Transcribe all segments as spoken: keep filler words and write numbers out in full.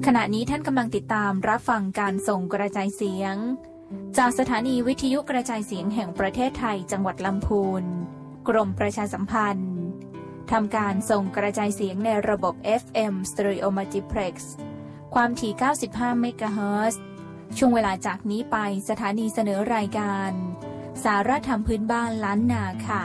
ขณะนี้ท่านกำลังติดตามรับฟังการส่งกระจายเสียงจากสถานีวิทยุกระจายเสียงแห่งประเทศไทยจังหวัดลำพูนกรมประชาสัมพันธ์ทำการส่งกระจายเสียงในระบบ เอฟ เอ็ม Stereo Multiplex ความถี่เก้าสิบห้าเมกะเฮิรตซ์ช่วงเวลาจากนี้ไปสถานีเสนอรายการสาระธรรมพื้นบ้านล้านนาค่ะ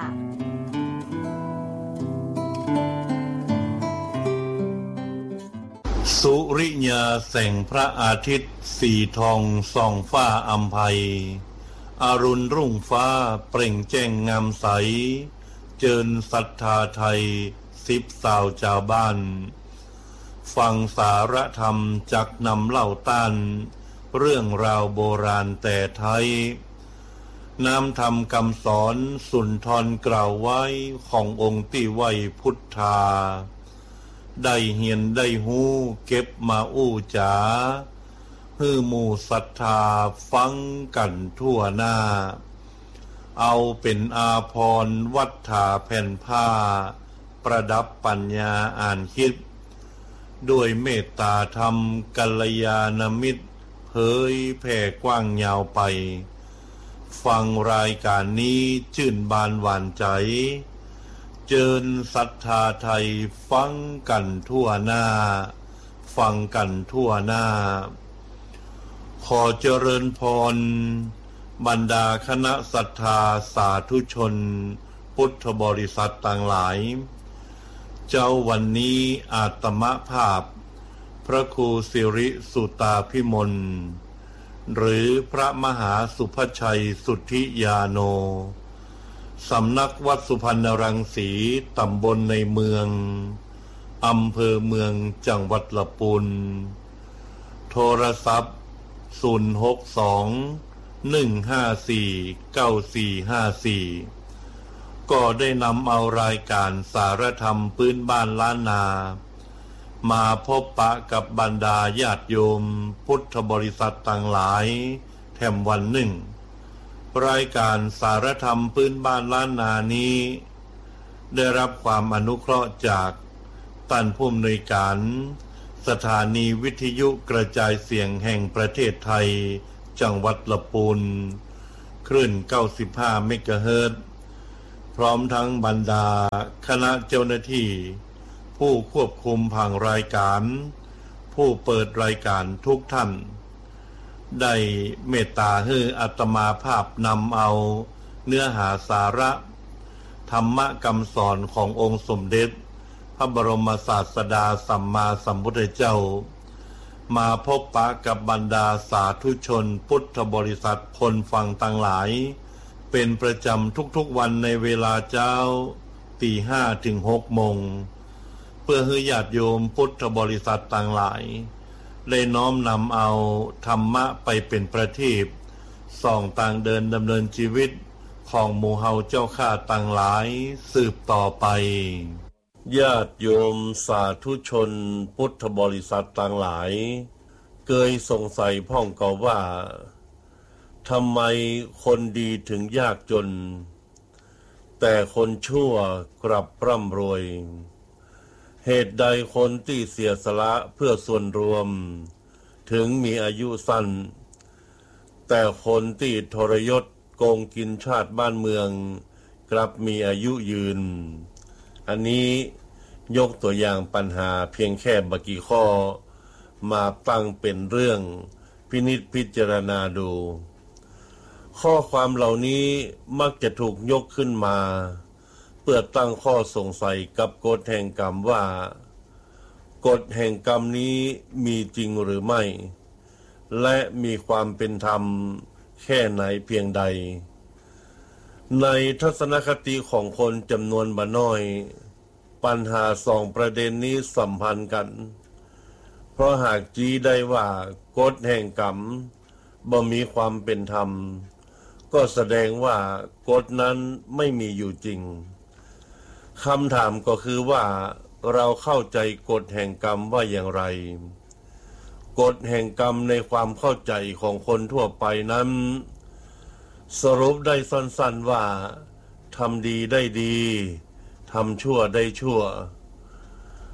สุริยาแสงพระอาทิตย์สีทองส่องฟ้าอำไพอรุณรุ่งฟ้าเปล่งแจ้งงามใสเจิญศรัทธาไทยสิบสาวชาวบ้านฟังสาระธรรมจักนำเล่าต้านเรื่องราวโบราณแต่ไทยน้ำธรรมคำสอนสุนทรกล่าวไว้ขององค์ที่ไว้พุทธาได้เหียนได้หูเก็บมาอู้จ๋าฮือหมู่ศรัทธาฟังกันทั่วหน้าเอาเป็นอาภรณ์วัฏฐาแผ่นผ้าประดับปัญญาอ่านคิดด้วยเมตตาธรรมกัลยาณมิตรเผยแผ่กว้างยาวไปฟังรายการนี้ชื่นบานหวานใจเจิญศรัทธาไทยฟังกันทั่วหน้าฟังกันทั่วหน้าขอเจริญพรบรรดาคณะศรัทธาสาธุชนพุทธบริษัทต่างหลายเจ้าวันนี้อาตมภาพพระครูสิริสุตาภิมลหรือพระมหาสุภชัยสุทธิยาโนสำนักวัดสุพรรณรังสีตำบลในเมืองอำเภอเมืองจังหวัดลำพูนโทรศัพท์ศูนย์ หก สอง หนึ่ง ห้า สี่ เก้า สี่ ห้า สี่ก็ได้นำเอารายการสารธรรมพื้นบ้านล้านนามาพบปะกับบรรดาญาติโยมพุทธบริษัทต่างหลายแถมวันหนึ่งรายการสารธรรมพื้นบ้านล้านนานี้ได้รับความอนุเคราะห์จากท่านผู้อำนวยการสถานีวิทยุกระจายเสียงแห่งประเทศไทยจังหวัดลำพูนคลื่นเก้าสิบห้าเมกะเฮิรตซ์พร้อมทั้งบรรดาคณะเจ้าหน้าที่ผู้ควบคุมผังรายการผู้เปิดรายการทุกท่านได้เมตตาให้อาตมาภาพนำเอาเนื้อหาสาระธรรมะคำสอนขององค์สมเด็จพระบรมศาสดาสัมมาสัมพุทธเจ้ามาพบปะกับบรรดาสาธุชนพุทธบริษัทคนฟังต่างหลายเป็นประจำทุกๆวันในเวลาเจ้าตีห้าถึงหกโมงเพื่อให้ญาติโยมพุทธบริษัทต่างหลายได้น้อมนำเอาธรรมะไปเป็นประทีปส่องต่างเดินดำเนินชีวิตของหมู่เฮาเจ้าข้าต่างหลายสืบต่อไปญาติโยมสาธุชนพุทธบริษัทต่างหลายเคยสงสัยพ่องก็ว่าทำไมคนดีถึงยากจนแต่คนชั่วกลับร่ำรวยเหตุใดคนที่เสียสละเพื่อส่วนรวมถึงมีอายุสั้นแต่คนที่ทรยศโกงกินชาติบ้านเมืองกลับมีอายุยืนอันนี้ยกตัวอย่างปัญหาเพียงแค่บกี่ข้อมาตั้งเป็นเรื่องพินิจพิจารณาดูข้อความเหล่านี้มักจะถูกยกขึ้นมาเพื่อตั้งข้อสงสัยกับกฎแห่งกรรมว่ากฎแห่งกรรมนี้มีจริงหรือไม่และมีความเป็นธรรมแค่ไหนเพียงใดในทัศนคติของคนจำนวนบ่น้อยปัญหาสองประเด็นนี้สัมพันธ์กันเพราะหากจี้ได้ว่ากฎแห่งกรรมบ่มีความเป็นธรรมก็แสดงว่ากฎนั้นไม่มีอยู่จริงคำถามก็คือว่าเราเข้าใจกฎแห่งกรรมว่าอย่างไรกฎแห่งกรรมในความเข้าใจของคนทั่วไปนั้นสรุปได้สั้นๆว่าทำดีได้ดีทำชั่วได้ชั่ว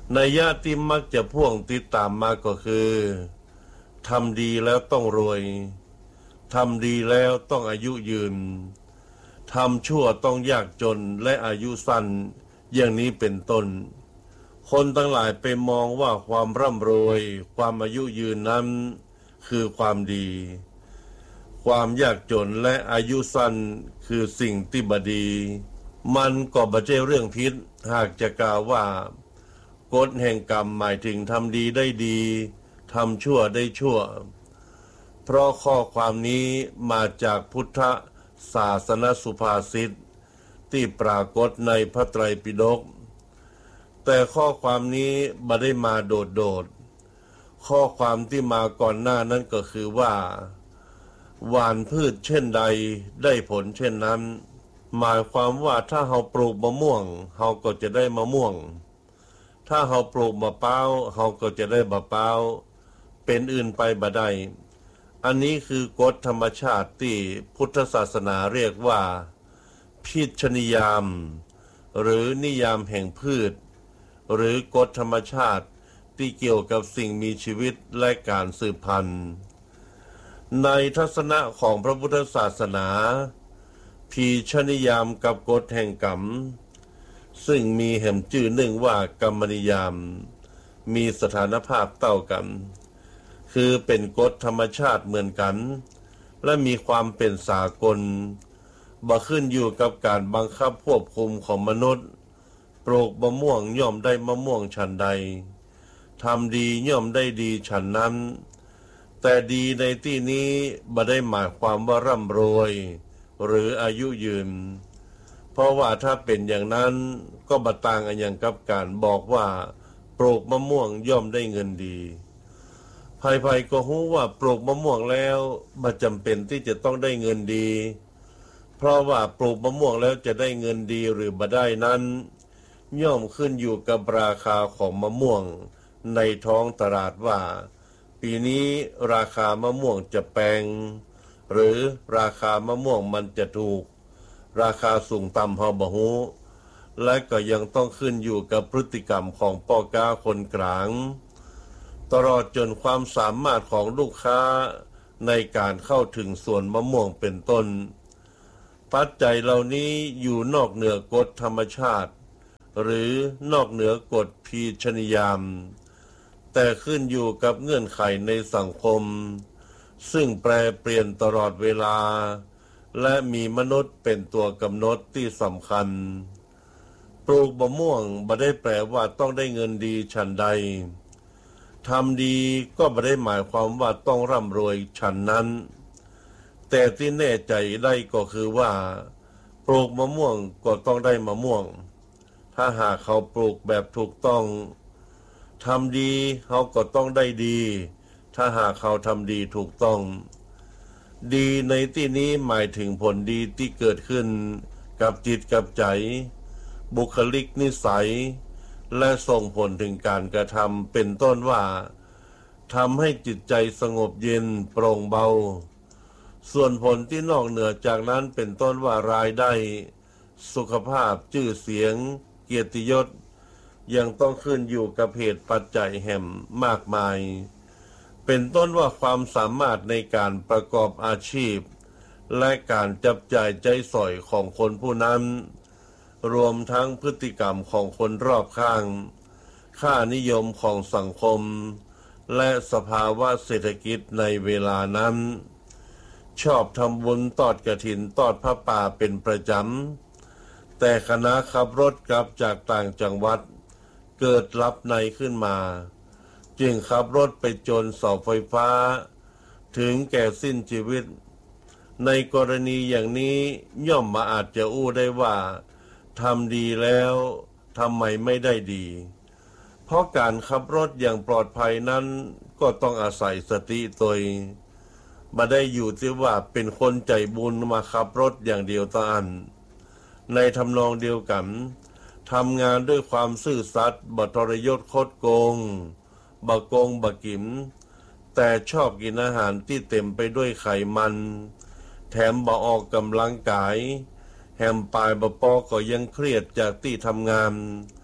นัยยะที่มักจะพ่วงติดตามมาก็คือทำดีแล้วต้องรวยทำดีแล้วต้องอายุยืนทำชั่วต้องยากจนและอายุสั้นอย่างนี้เป็นต้นคนทั้งหลายไปมองว่าความร่ำรวยความอายุยืนนั้นคือความดีความยากจนและอายุสั้นคือสิ่งที่บดีมันก็บ่ใช่เรื่องผิดหากจะกล่าวว่ากฎแห่งกรรมหมายถึงทำดีได้ดีทำชั่วได้ชั่วเพราะข้อความนี้มาจากพุทธศาสนสุภาษิตที่ปรากฏในพระไตรปิฎกแต่ข้อความนี้ไม่ได้มาโดดๆข้อความที่มาก่อนหน้านั้นก็คือว่าหว่านพืชเช่นใดได้ผลเช่นนั้นหมายความว่าถ้าเราปลูกมะม่วงเราก็จะได้มะม่วงถ้าเราปลูกมะพร้าวเราก็จะได้มะพร้าวเป็นอื่นไปบ่ได้อันนี้คือกฎธรรมชาติที่พุทธศาสนาเรียกว่าพิชนิยามหรือนิยามแห่งพืชหรือกฎธรรมชาติที่เกี่ยวกับสิ่งมีชีวิตและการสืบพันธุ์ในทัศนะของพระพุทธศาสนาพีชนิยามกับกฎแห่งกรรมซึ่งมีแห่งชื่อหนึ่งว่ากรรมนิยามมีสถานภาพเท่ากันคือเป็นกฎธรรมชาติเหมือนกันและมีความเป็นสากลบ่ขึ้นอยู่กับการบังคับควบคุมของมนุษย์ปลูกมะม่วงย่อมได้มะม่วงฉันใดทำดีย่อมได้ดีฉันนั้นแต่ดีในที่นี้บ่ได้หมายความว่าร่ำรวยหรืออายุยืนเพราะว่าถ้าเป็นอย่างนั้นก็บ่ต่างกันอย่างกับการบอกว่าปลูกมะม่วงย่อมได้เงินดีใครๆก็รู้ว่าปลูกมะม่วงแล้วบ่จำเป็นที่จะต้องได้เงินดีเพราะว่าปลูกมะม่วงแล้วจะได้เงินดีหรือบ่ได้นั้นย่อมขึ้นอยู่กับราคาของมะม่วงในท้องตลาดว่าปีนี้ราคามะม่วงจะแพงหรือราคามะม่วงมันจะถูกราคาสูงต่ำเฮาบ่ฮู้และก็ยังต้องขึ้นอยู่กับพฤติกรรมของพ่อค้าคนกลางตลอดจนความสามารถของลูกค้าในการเข้าถึงสวนมะม่วงเป็นต้นปัจจัยเหล่านี้อยู่นอกเหนือกฎธรรมชาติหรือนอกเหนือกฎพีชนิยามแต่ขึ้นอยู่กับเงื่อนไขในสังคมซึ่งแปรเปลี่ยนตลอดเวลาและมีมนุษย์เป็นตัวกำหนดที่สำคัญปลูกมะม่วงบ่ได้แปลว่าต้องได้เงินดีฉันใดทำดีก็ไม่ได้หมายความว่าต้องร่ำรวยฉันนั้นแต่ที่แน่ใจได้ก็คือว่าปลูกมะม่วงก็ต้องได้มะม่วงถ้าหากเขาปลูกแบบถูกต้องทำดีเขาก็ต้องได้ดีถ้าหากเขาทำดีถูกต้องดีในที่นี้หมายถึงผลดีที่เกิดขึ้นกับจิตกับใจบุคลิกนิสัยและส่งผลถึงการกระทำเป็นต้นว่าทำให้จิตใจสงบเย็นโปร่งเบาส่วนผลที่นอกเหนือจากนั้นเป็นต้นว่ารายได้สุขภาพชื่อเสียงเกียรติยศยังต้องขึ้นอยู่กับเหตุปัจจัยแห่งมากมายเป็นต้นว่าความสามารถในการประกอบอาชีพและการจับจ่ายใจสอยของคนผู้นั้นรวมทั้งพฤติกรรมของคนรอบข้างค่านิยมของสังคมและสภาวะเศรษฐกิจในเวลานั้นชอบทำบุญทอดกฐินทอดผ้าป่าเป็นประจำแต่คณะขับรถกลับจากต่างจังหวัดเกิดลับในขึ้นมาจึงขับรถไปชนเสาไฟฟ้าถึงแก่สิ้นชีวิตในกรณีอย่างนี้ย่อมมาอาจจะอู้ได้ว่าทำดีแล้วทำไมไม่ได้ดีเพราะการขับรถอย่างปลอดภัยนั้นก็ต้องอาศัยสติตัวไม่ได้อยู่ที่ว่าเป็นคนใจบุญมาขับรถอย่างเดียวตาอันในทำนองเดียวกันทำงานด้วยความซื่อสัตย์บ่ทรยศคดโกงบ่โกงบ่กินแต่ชอบกินอาหารที่เต็มไปด้วยไขมันแถมบ่ออกกำลังกายแฮมปลายบ่ปอก็ยังเครียดจากที่ทำงาน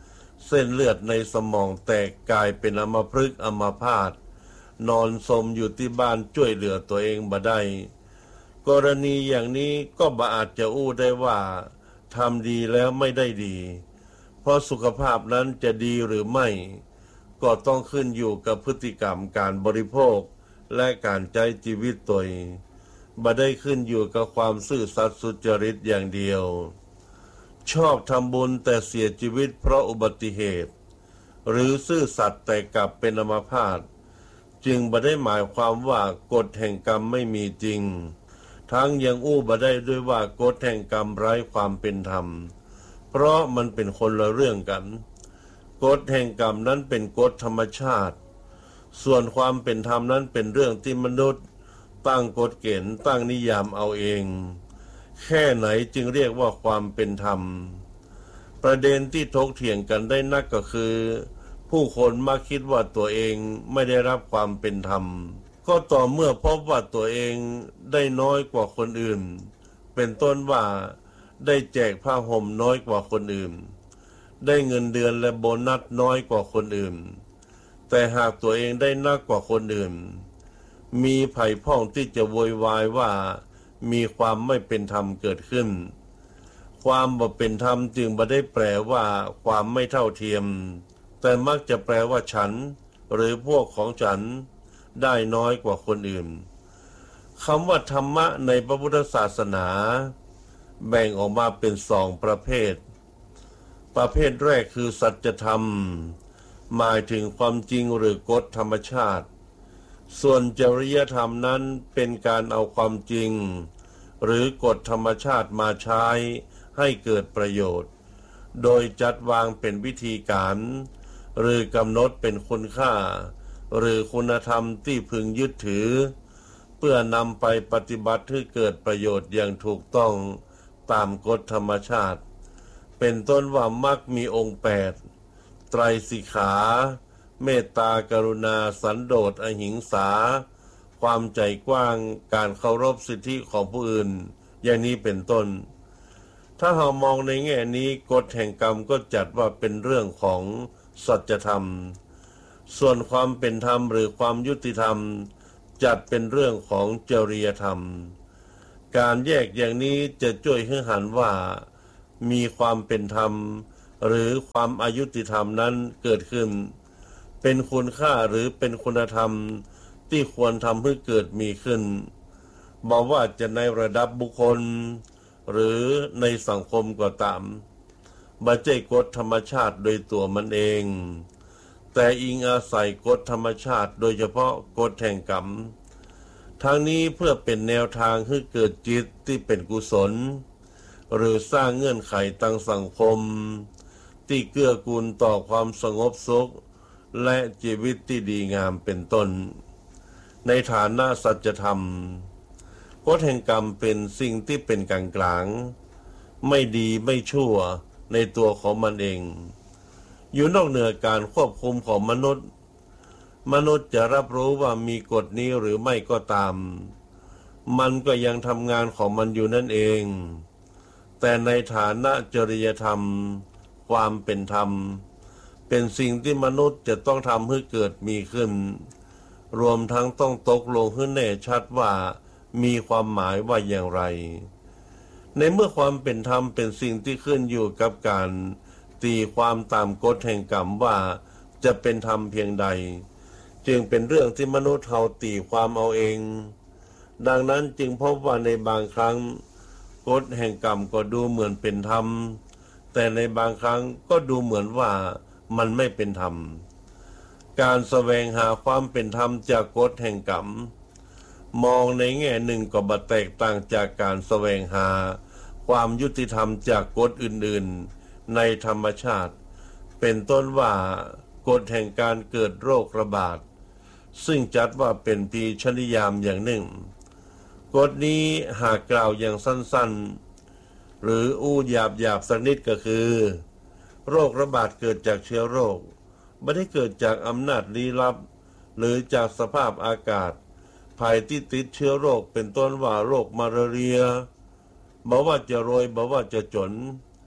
เส้นเลือดในสมองแตกกลายเป็นอัมพฤกษ์อัมพาตนอนสมอยู่ที่บ้านช่วยเหลือตัวเองบ่ได้กรณีอย่างนี้ก็บ่อาจจะอู้ได้ว่าทำดีแล้วไม่ได้ดีเพราะสุขภาพนั้นจะดีหรือไม่ก็ต้องขึ้นอยู่กับพฤติกรรมการบริโภคและการใช้ชีวิตตัวเองบ่ได้ขึ้นอยู่กับความซื่อสัตย์สุจริตอย่างเดียวชอบทำบุญแต่เสียชีวิตเพราะอุบัติเหตุหรือซื่อสัตย์แต่กลับเป็นอัมพาตจึงบ่ได้หมายความว่ากฎแห่งกรรมไม่มีจริงทั้งยังอู้บ่ได้ด้วยว่ากฎแห่งกรรมไร้ความเป็นธรรมเพราะมันเป็นคนละเรื่องกันกฎแห่งกรรมนั้นเป็นกฎธรรมชาติส่วนความเป็นธรรมนั้นเป็นเรื่องที่มนุษย์ตั้งกฎเกณฑ์ตั้งนิยามเอาเองแค่ไหนจึงเรียกว่าความเป็นธรรมประเด็นที่ถกเถียงกันได้นักก็คือผู้คนมักคิดว่าตัวเองไม่ได้รับความเป็นธรรมก็ต่อเมื่อพบว่าตัวเองได้น้อยกว่าคนอื่นเป็นต้นว่าได้แจกผ้าห่มน้อยกว่าคนอื่นได้เงินเดือนและโบนัสน้อยกว่าคนอื่นแต่หากตัวเองได้นักกว่าคนอื่นมีไผ่พ้องที่จะโวยวายว่ามีความไม่เป็นธรรมเกิดขึ้นความบ่เป็นธรรมจึงบ่ได้แปลว่าความไม่เท่าเทียมแต่มักจะแปลว่าฉันหรือพวกของฉันได้น้อยกว่าคนอื่นคำว่าธรรมะในพระพุทธศาสนาแบ่งออกมาเป็นสองประเภทประเภทแรกคือสัจธรรมหมายถึงความจริงหรือกฎธรรมชาติส่วนจริยธรรมนั้นเป็นการเอาความจริงหรือกฎธรรมชาติมาใช้ให้เกิดประโยชน์โดยจัดวางเป็นวิธีการหรือกำหนดเป็นคุณค่าหรือคุณธรรมที่พึงยึดถือเพื่อนำไปปฏิบัติให้เกิดประโยชน์อย่างถูกต้องตามกฎธรรมชาติเป็นต้นว่ามรรคมีองค์แปดไตรสิกขาเมตตากรุณาสันโดษอหิงสาความใจกว้างการเคารพสิทธิของผู้อื่นอย่างนี้เป็นต้นถ้าเรามองในแง่นี้กฎแห่งกรรมก็จัดว่าเป็นเรื่องของสัจธรรมส่วนความเป็นธรรมหรือความยุติธรรมจัดเป็นเรื่องของจริยธรรมการแยกอย่างนี้จะช่วยให้เห็นว่ามีความเป็นธรรมหรือความอายุติธรรมนั้นเกิดขึ้นเป็นคุณค่าหรือเป็นคุณธรรมที่ควรทำให้เกิดมีขึ้นบอกว่าจะในระดับบุคคลหรือในสังคมก็ตามไม่ใช่กฎธรรมชาติโดยตัวมันเองแต่อิงอาศัยกฎธรรมชาติโดยเฉพาะกฎแห่งกรรมทั้งนี้เพื่อเป็นแนวทางให้เกิดจิตที่เป็นกุศลหรือสร้างเงื่อนไขทางสังคมที่เกื้อกูลต่อความสงบสุขและชีวิตที่ดีงามเป็นต้นในฐานะสัจธรรมกฎแห่งกรรมเป็นสิ่งที่เป็นกลางกลางไม่ดีไม่ชั่วในตัวของมันเองอยู่นอกเหนือการควบคุมของมนุษย์มนุษย์จะรับรู้ว่ามีกฎนี้หรือไม่ก็ตามมันก็ยังทำงานของมันอยู่นั่นเองแต่ในฐานะจริยธรรมความเป็นธรรมเป็นสิ่งที่มนุษย์จะต้องทำให้เกิดมีขึ้นรวมทั้งต้องตกลงให้แน่ชัดว่ามีความหมายว่าอย่างไรในเมื่อความเป็นธรรมเป็นสิ่งที่ขึ้นอยู่กับการตีความตามกฎแห่งกรรมว่าจะเป็นธรรมเพียงใดจึงเป็นเรื่องที่มนุษย์เราตีความเอาเองดังนั้นจึงพบว่าในบางครั้งกฎแห่งกรรมก็ดูเหมือนเป็นธรรมแต่ในบางครั้งก็ดูเหมือนว่ามันไม่เป็นธรรมการแสวงหาความเป็นธรรมจากกฎแห่งกรรมมองในแง่หนึ่งก็บ่แตกต่างจากการแสวงหาความยุติธรรมจากกฎอื่นๆในธรรมชาติเป็นต้นว่ากฎแห่งการเกิดโรคระบาดซึ่งจัดว่าเป็นปีชนิยามอย่างหนึ่งกฎนี้หากกล่าวอย่างสั้นๆหรืออู้หยาบๆสักนิดก็คือโรคระบาดเกิดจากเชื้อโรคไม่ได้เกิดจากอำนาจลี้ลับหรือจากสภาพอากาศภัยที่ติดเชื้อโรคเป็นต้นว่าโรคมาลาเรียบอกว่าจะรวยบอกว่าจะจน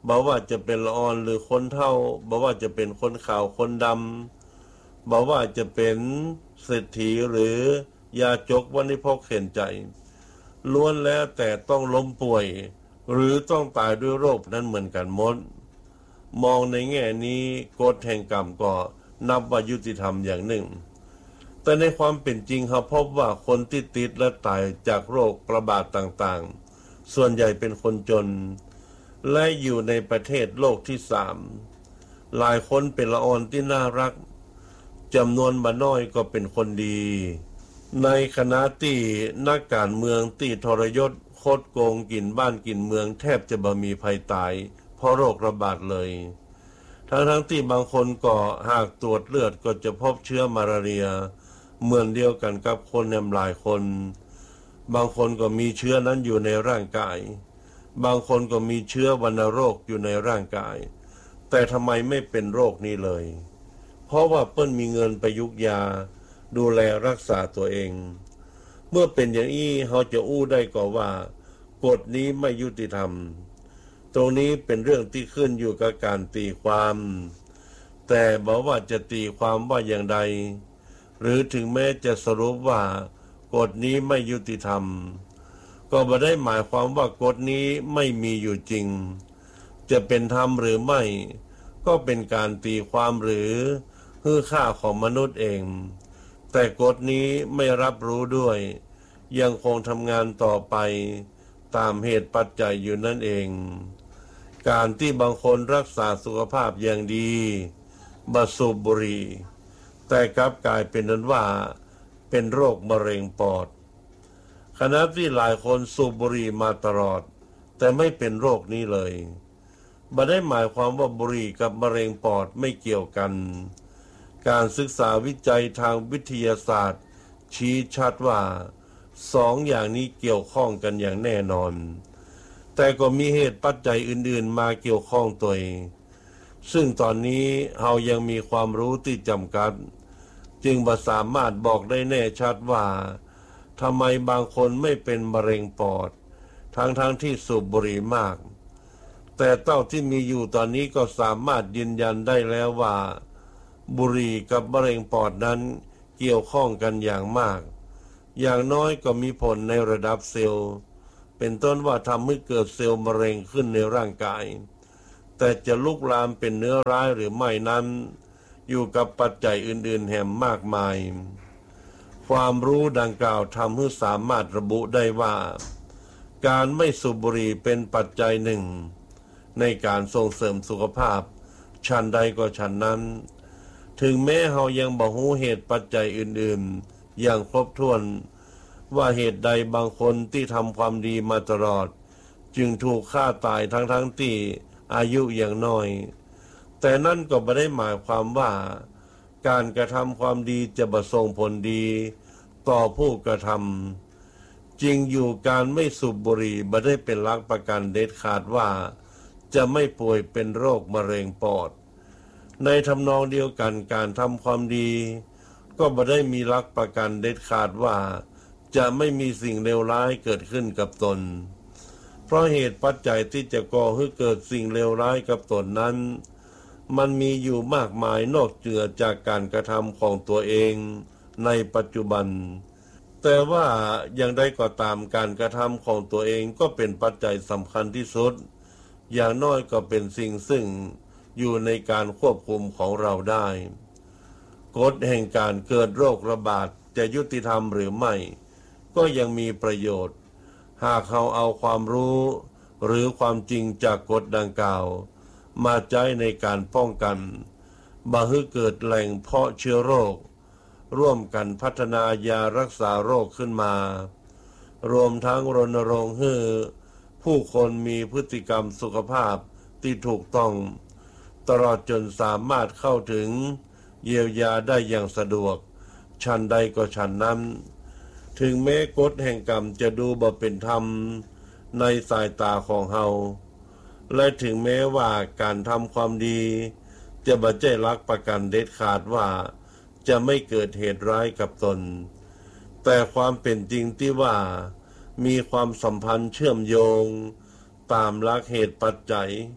บ่ว่าจะเป็นละอ่อนหรือคนเฒ่าบ่ว่าจะเป็นคนขาวคนดำบ่ว่าจะเป็นเศรษฐีหรือยาจกวณิพกเข็นใจล้วนแล้วแต่ต้องล้มป่วยหรือต้องตายด้วยโรคนั้นเหมือนกันหมดมองในแง่นี้กฎแห่งกรรมก็นับว่ายุติธรรมอย่างหนึ่งแต่ในความเป็นจริงเราพบว่าคนที่ติดและตายจากโรคระบาดต่างๆส่วนใหญ่เป็นคนจนและอยู่ในประเทศโลกที่สามหลายคนเป็นละอ่อนที่น่ารักจำนวนบ่น้อยก็เป็นคนดีในคณะที่นักการเมืองที่ทรยศโคดโกงกินบ้านกินเมืองแทบจะบ่มีภัยตายเพราะโรคระบาดเลยทั้งทั้งที่บางคนก็หากตรวจเลือดก็จะพบเชื้อมาลาเรียเหมือนเดียวกันกับคนในหลายคนบางคนก็มีเชื้อนั้นอยู่ในร่างกายบางคนก็มีเชื้อวัณโรคอยู่ในร่างกายแต่ทำไมไม่เป็นโรคนี้เลยเพราะว่าเปิ้นมีเงินไปยุกยาดูแลรักษาตัวเองเมื่อเป็นอย่างนี้เขาจะอู้ได้ก็ว่ากฎนี้ไม่ยุติธรรมตรงนี้เป็นเรื่องที่ขึ้นอยู่กับการตีความแต่บอกว่าจะตีความว่าอย่างใดหรือถึงแม้จะสรุปว่ากฎนี้ไม่ยุติธรรมก็ไม่ได้หมายความว่ากฎนี้ไม่มีอยู่จริงจะเป็นธรรมหรือไม่ก็เป็นการตีความหรือฮือค่าของมนุษย์เองแต่กฎนี้ไม่รับรู้ด้วยยังคงทำงานต่อไปตามเหตุปัจจัยอยู่นั่นเองการที่บางคนรักษาสุขภาพอย่างดีบสูบบุหรี่แต่กลับกลายเป็นนั้นว่าเป็นโรคมะเร็งปอดขณะที่หลายคนสูบบุหรี่มาตลอดแต่ไม่เป็นโรคนี้เลยบ่ได้หมายความว่าบุหรี่กับมะเร็งปอดไม่เกี่ยวกันการศึกษาวิจัยทางวิทยาศาสตร์ชี้ชัดว่าสองอย่างนี้เกี่ยวข้องกันอย่างแน่นอนแต่ก็มีเหตุปัจจัยอื่นๆมาเกี่ยวข้องตัวเองซึ่งตอนนี้เรายังมีความรู้ที่จำกัดจึงบ่สามารถบอกได้แน่ชัดว่าทำไมบางคนไม่เป็นมะเร็งปอดทั้งๆ ท, ที่สูบบุหรี่มากแต่เต้าที่มีอยู่ตอนนี้ก็สามารถยืนยันได้แล้วว่าบุหรี่กับมะเร็งปอดนั้นเกี่ยวข้องกันอย่างมากอย่างน้อยก็มีผลในระดับเซลล์เป็นต้นว่าทำให้เกิดเซลล์มะเร็งขึ้นในร่างกายแต่จะลุกลามเป็นเนื้อร้ายหรือไม่นั้นอยู่กับปัจจัยอื่นๆแห่งมากมายความรู้ดังกล่าวทำให้สามารถระบุได้ว่าการไม่สูบบุหรี่เป็นปัจจัยหนึ่งในการส่งเสริมสุขภาพชั้นใดก็ชั้นนั้นถึงแม้เรายังบ่รู้เหตุปัจจัยอื่นๆอย่างครบถ้วนว่าเหตุใดบางคนที่ทำความดีมาตลอดจึงถูกฆ่าตายทั้งๆที่อายุอย่างน้อยแต่นั่นก็ไม่ได้หมายความว่าการกระทำความดีจะบ่ส่งผลดีต่อผู้กระทำจริงอยู่การไม่สูบบุหรี่ไม่ได้เป็นหลักประกันเด็ดขาดว่าจะไม่ป่วยเป็นโรคมะเร็งปอดในทำนองเดียวกันการทำความดีก็ไม่ได้มีหลักประกันเด็ดขาดว่าจะไม่มีสิ่งเลวร้ายเกิดขึ้นกับตนเพราะเหตุปัจจัยที่จะก่อให้เกิดสิ่งเลวร้ายกับตนนั้นมันมีอยู่มากมายนอกเหนือจากการกระทำของตัวเองในปัจจุบันแต่ว่าอย่างใดก็ตามการกระทำของตัวเองก็เป็นปัจจัยสำคัญที่สุดอย่างน้อยก็เป็นสิ่งซึ่งอยู่ในการควบคุมของเราได้กฎแห่งการเกิดโรคระบาดจะยุติธรรมหรือไม่ก็ยังมีประโยชน์หากเราเอาความรู้หรือความจริงจากกฎดังกล่าวมาใช้ในการป้องกันบ่ให้เกิดแหล่งเพาะเชื้อโรคร่วมกันพัฒนายารักษาโรคขึ้นมารวมทั้งรณรงค์ให้ผู้คนมีพฤติกรรมสุขภาพที่ถูกต้องตลอดจนสามารถเข้าถึงเยียวยาได้อย่างสะดวกชั้นใดก็ชั้นนั้นถึงแม้กฎแห่งกรรมจะดูบ่เป็นธรรมในสายตาของเฮาและถึงแม้ว่าการทำความดีจะบ่ใช่หลักประกันเด็ดขาดว่าจะไม่เกิดเหตุร้ายกับตนแต่ความเป็นจริงที่ว่ามีความสัมพันธ์เชื่อมโยงตามหลักเหตุปัจจัย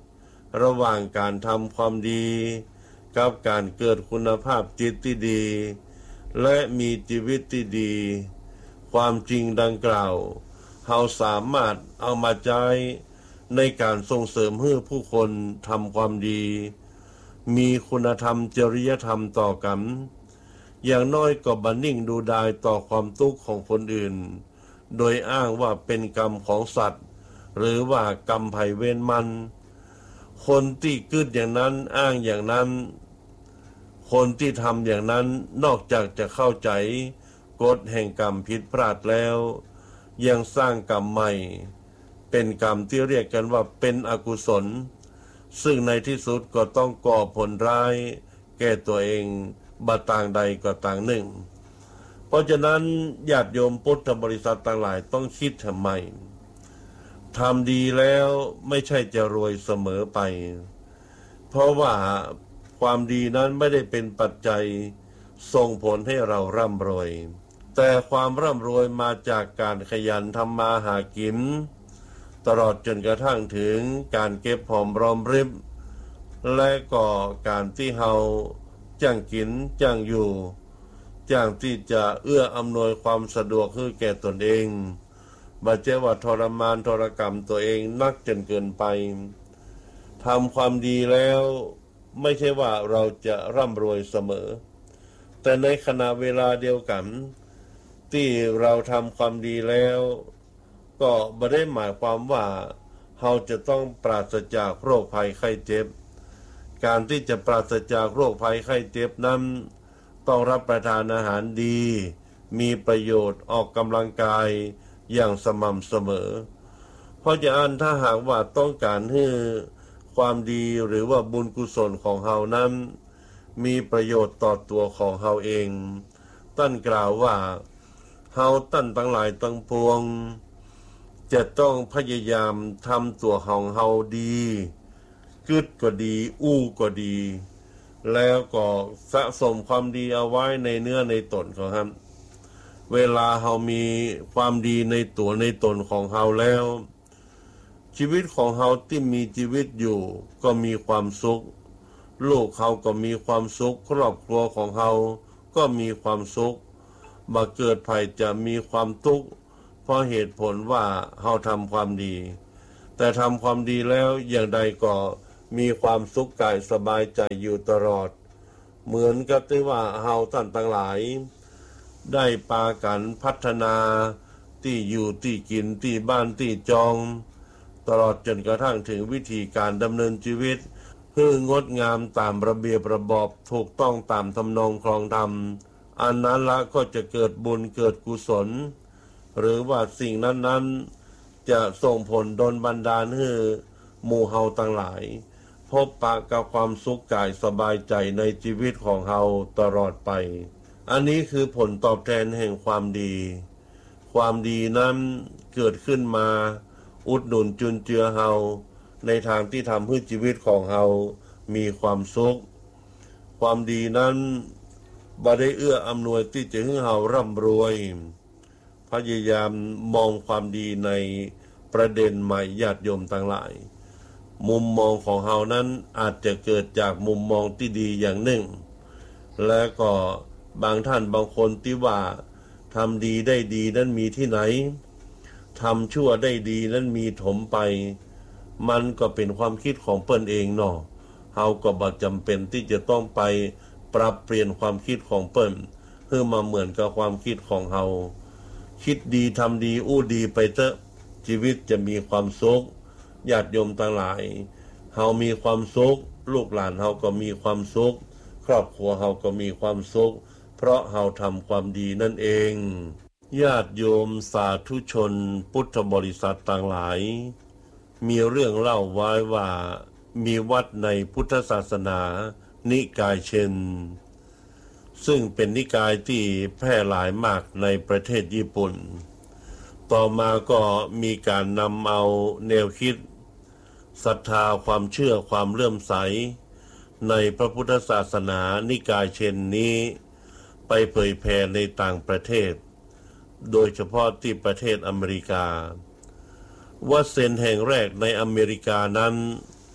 ระหว่างการทำความดีกับการเกิดคุณภาพจิตที่ดีและมีชีวิตที่ดีความจริงดังกล่าวเราสามารถเอามาใช้ในการส่งเสริมให้ผู้คนทำความดีมีคุณธรรมจริยธรรมต่อกันอย่างน้อยก็บันนิ่งดูดายต่อความทุกข์ของคนอื่นโดยอ้างว่าเป็นกรรมของสัตว์หรือว่ากรรมภัยเวรมันคนที่กึศอย่างนั้นอ้างอย่างนั้นคนที่ทำอย่างนั้นนอกจากจะเข้าใจกฎแห่งกรรมผิดพลาดแล้วยังสร้างกรรมใหม่เป็นกรรมที่เรียกกันว่าเป็นอกุศลซึ่งในที่สุดก็ต้องก่อผลร้ายแก่ตัวเองบาต่างใดก็ต่างหนึ่งเพราะฉะนั้นญาติโยมพุทธบริษัทต่างหลายต้องคิดทำไมทำดีแล้วไม่ใช่จะรวยเสมอไปเพราะว่าความดีนั้นไม่ได้เป็นปัจจัยส่งผลให้เราร่ำรวยแต่ความร่ำรวยมาจากการขยันทำมาหากินตลอดจนกระทั่งถึงการเก็บหอมรอมริบและก็การที่เฮาจ้างกินจ้างอยู่จ้างที่จะเอื้ออำนวยความสะดวกให้แก่ตนเองบ่ใช่ว่าทรมานทรกรรมตัวเองนักจนเกินไปทำความดีแล้วไม่ใช่ว่าเราจะร่ำรวยเสมอแต่ในขณะเวลาเดียวกันที่เราทำความดีแล้วก็ไม่ได้หมายความว่าเราจะต้องปราศจากโรคภัยไข้เจ็บการที่จะปราศจากโรคภัยไข้เจ็บนั้นต้องรับประทานอาหารดีมีประโยชน์ออกกำลังกายอย่างสม่ำเสมอเพราะฉะนั้นถ้าหากว่าต้องการให้ความดีหรือว่าบุญกุศลของเรานั้นมีประโยชน์ต่อตัวของเราเองท่านกล่าวว่าเฮาตั้นทั้งหลายทั้งปวงจะต้องพยายามทำตัวของเฮาดีกึศก็ดีอู้ก็ดีแล้วก็สะสมความดีเอาไว้ในเนื้อในตนของเราเวลาเฮามีความดีในตัวในตนของเฮาแล้วชีวิตของเฮาที่มีชีวิตอยู่ก็มีความสุขลูกเฮาก็มีความสุขครอบครัวของเฮาก็มีความสุขบ่เกิดภัยจะมีความทุกข์เพราะเหตุผลว่าเฮาทำความดีแต่ทำความดีแล้วอย่างใดก็มีความสุขกายสบายใจอยู่ตลอดเหมือนกับที่ว่าเฮาท่านทั้งหลายได้ปากันพัฒนาที่อยู่ที่กินที่บ้านที่จองตลอดจนกระทั่งถึงวิธีการดำเนินชีวิตเพื่องดงามตามระเบียบระบอบถูกต้องตามทำนองครองธรรมอันนั้นละก็จะเกิดบุญเกิดกุศลหรือว่าสิ่งนั้นๆจะส่งผลดลบันดาลให้หมู่เฮาทั้งหลายพบปะกับความสุขกายสบายใจในชีวิตของเฮาตลอดไปอันนี้คือผลตอบแทนแห่งความดีความดีนั้นเกิดขึ้นมาอุดหนุนจุนเจือเฮาในทางที่ทำให้ชีวิตของเฮามีความสุขความดีนั้นบ่ได้เอื้ออำนวยที่จะให้เฮาร่ำรวยพยายามมองความดีในประเด็นใหม่ญาติโยมทั้งหลายมุมมองของเฮานั้นอาจจะเกิดจากมุมมองที่ดีอย่างหนึ่งและก็บางท่านบางคนที่ว่าทำดีได้ดีนั้นมีที่ไหนทำชั่วได้ดีนั้นมีถมไปมันก็เป็นความคิดของเปิ้นเองเนาะเฮาก็บ่จำเป็นที่จะต้องไปปรับเปลี่ยนความคิดของเปิ้นเพื่อมาเหมือนกับความคิดของเฮาคิดดีทำดีอู้ดีไปเถอะชีวิตจะมีความสุขญาติโยมทั้งหลายเฮามีความสุขลูกหลานเฮาก็มีความสุขครอบครัวเฮาก็มีความสุขเพราะเฮาทำความดีนั่นเองญาติโยมสาธุชนพุทธบริษัทต่างหลายมีเรื่องเล่าไว้ว่ามีวัดในพุทธศาสนานิกายเชนซึ่งเป็นนิกายที่แพร่หลายมากในประเทศญี่ปุ่นต่อมาก็มีการนำเอาแนวคิดศรัทธาความเชื่อความเลื่อมใสในพระพุทธศาสนานิกายเชนนี้ไปเผยแผ่ในต่างประเทศโดยเฉพาะที่ประเทศอเมริกาวัดเซนแห่งแรกในอเมริกานั้น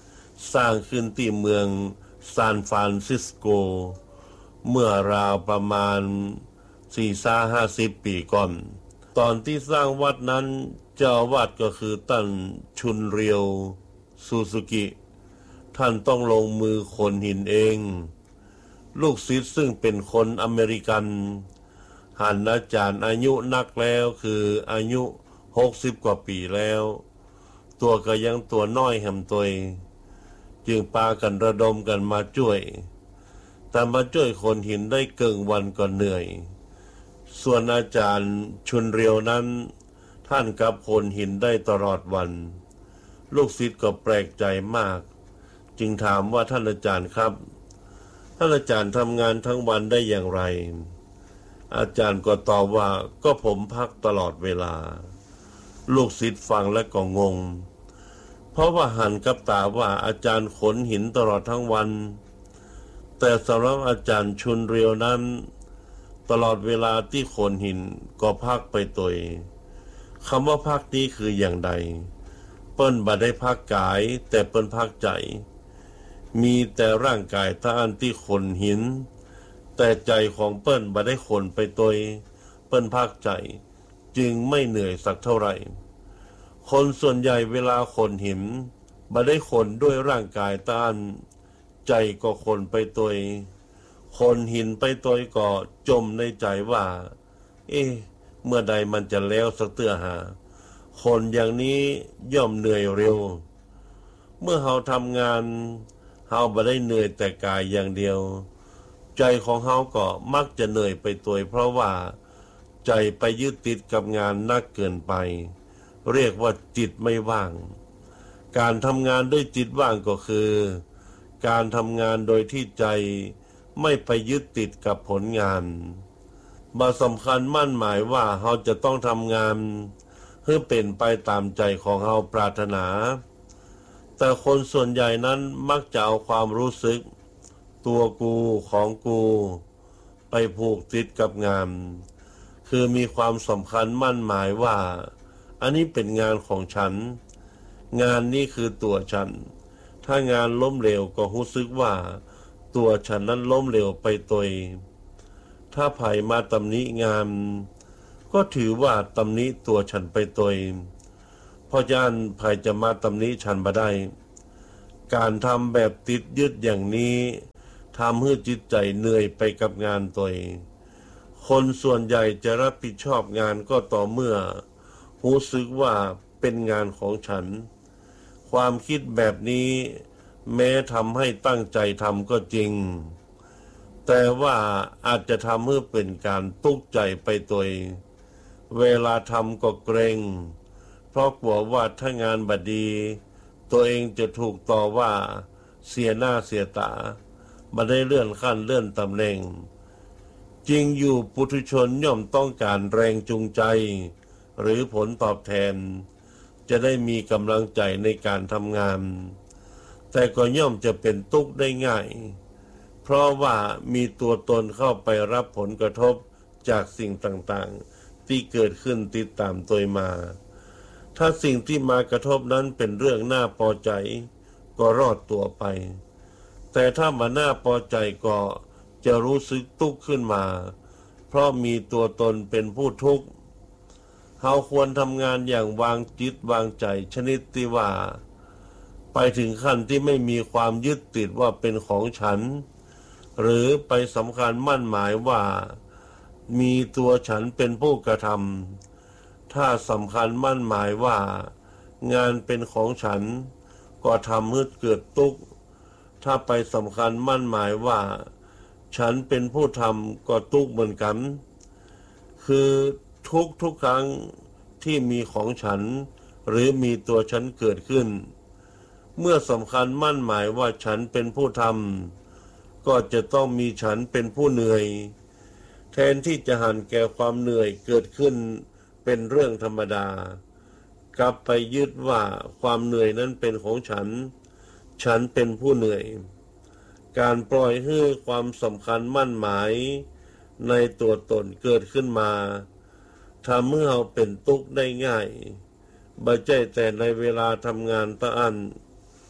สร้างขึ้นที่เมืองซานฟรานซิสโกเมื่อราวประมาณ สี่ถึงห้าสิบ ปีก่อนตอนที่สร้างวัดนั้นเจ้าอาวาสก็คือท่านชุนเรียวซูซูกิท่านต้องลงมือขนหินเองลูกศิษย์ซึ่งเป็นคนอเมริกันหันอาจารย์อายุนักแล้วคืออายุหกสิบกว่าปีแล้วตัวก็ยังตัวน้อยแหมตัวจึงพากันระดมกันมาช่วยแต่มาช่วยคนหินได้เกินวันก็เหนื่อยส่วนอาจารย์ชุนเรียวนั้นท่านกับคนหินได้ตลอดวันลูกศิษย์ก็แปลกใจมากจึงถามว่าท่านอาจารย์ครับท่านอาจารย์ทำงานทั้งวันได้อย่างไรอาจารย์ก็ตอบว่าก็ผมพักตลอดเวลาลูกศิษย์ฟังและก็งงเพราะว่าหันกับตาว่าอาจารย์ขนหินตลอดทั้งวันแต่สำหรับอาจารย์ชุนเรียวนั้นตลอดเวลาที่ขนหินก็พักไปตัวคำว่าพักนี้คืออย่างใดเปิ้นบ่ได้พักกายแต่เปิ้นพักใจมีแต่ร่างกายท่านที่ขนหินแต่ใจของเปิ้นบ่ได้ขนไปตัวเปิ้นพักใจจึงไม่เหนื่อยสักเท่าไหร่คนส่วนใหญ่เวลาขนหินบ่ได้ขนด้วยร่างกายท่านใจก็ขนไปตัวคนหินไปตัวก็จมในใจว่าเอ๊ะเมื่อใดมันจะแล้วสักเตื้อหาคนอย่างนี้ย่อมเหนื่อยเร็วเมื่อเราทำงานเราบ่ได้เหนื่อยแต่กายอย่างเดียวใจของเราก็มักจะเหนื่อยไปตัวเพราะว่าใจไปยึดติดกับงานนักเกินไปเรียกว่าจิตไม่ว่างการทำงานด้วยจิตว่างก็คือการทำงานโดยที่ใจไม่ไปยึดติดกับผลงานมาสำคัญมั่นหมายว่าเราจะต้องทำงานเพื่อเป็นไปตามใจของเราปรารถนาแต่คนส่วนใหญ่นั้นมักจะเอาความรู้สึกตัวกูของกูไปผูกติดกับงานคือมีความสำคัญมั่นหมายว่าอันนี้เป็นงานของฉันงานนี้คือตัวฉันถ้างานล้มเหลวก็รู้สึกว่าตัวฉันนั้นล้มเหลวไปตัวถ้าไผมาตำหนิงานก็ถือว่าตำหนิตัวฉันไปตัวเพราะฉะนั้นไผจะมาตำหนิฉันบ่ได้การทำแบบติดยึดอย่างนี้ทำให้จิตใจเหนื่อยไปกับงานตัวคนส่วนใหญ่จะรับผิดชอบงานก็ต่อเมื่อรู้สึกว่าเป็นงานของฉันความคิดแบบนี้แม้ทำให้ตั้งใจทำก็จริงแต่ว่าอาจจะทำให้เป็นการตุกใจไปตัวเวลาทำก็เกรงเพราะกลัวว่าถ้างานบดีตัวเองจะถูกต่อว่าเสียหน้าเสียตาไม่ได้เลื่อนขั้นเลื่อนตำแหน่งจริงอยู่ปุถุชนย่อมต้องการแรงจูงใจหรือผลตอบแทนจะได้มีกำลังใจในการทำงานแต่ก็ย่อมจะเป็นทุกข์ได้ง่ายเพราะว่ามีตัวตนเข้าไปรับผลกระทบจากสิ่งต่างๆที่เกิดขึ้นติดตามตัวมาถ้าสิ่งที่มากระทบนั้นเป็นเรื่องน่าพอใจก็รอดตัวไปแต่ถ้ามาน่าพอใจก็จะรู้สึกทุกข์ขึ้นมาเพราะมีตัวตนเป็นผู้ทุกข์เราควรทำงานอย่างวางจิตวางใจชนิดที่ว่าไปถึงขั้นที่ไม่มีความยึดติดว่าเป็นของฉันหรือไปสำคัญมั่นหมายว่ามีตัวฉันเป็นผู้กระทำถ้าสำคัญมั่นหมายว่างานเป็นของฉันก็ทำให้เกิดทุกข์ถ้าไปสำคัญมั่นหมายว่าฉันเป็นผู้ทำก็ทุกข์เหมือนกันคือทุกทุกครั้งที่มีของฉันหรือมีตัวฉันเกิดขึ้นเมื่อสำคัญมั่นหมายว่าฉันเป็นผู้ทำก็จะต้องมีฉันเป็นผู้เหนื่อยแทนที่จะหันแก่ความเหนื่อยเกิดขึ้นเป็นเรื่องธรรมดากลับไปยึดว่าความเหนื่อยนั้นเป็นของฉันฉันเป็นผู้เหนื่อยการปล่อยให้ความสำคัญมั่นหมายในตัวตนเกิดขึ้นมาทำให้เราเป็นทุกข์ได้ง่ายบ่ใช่แต่ในเวลาทำงานตะอัน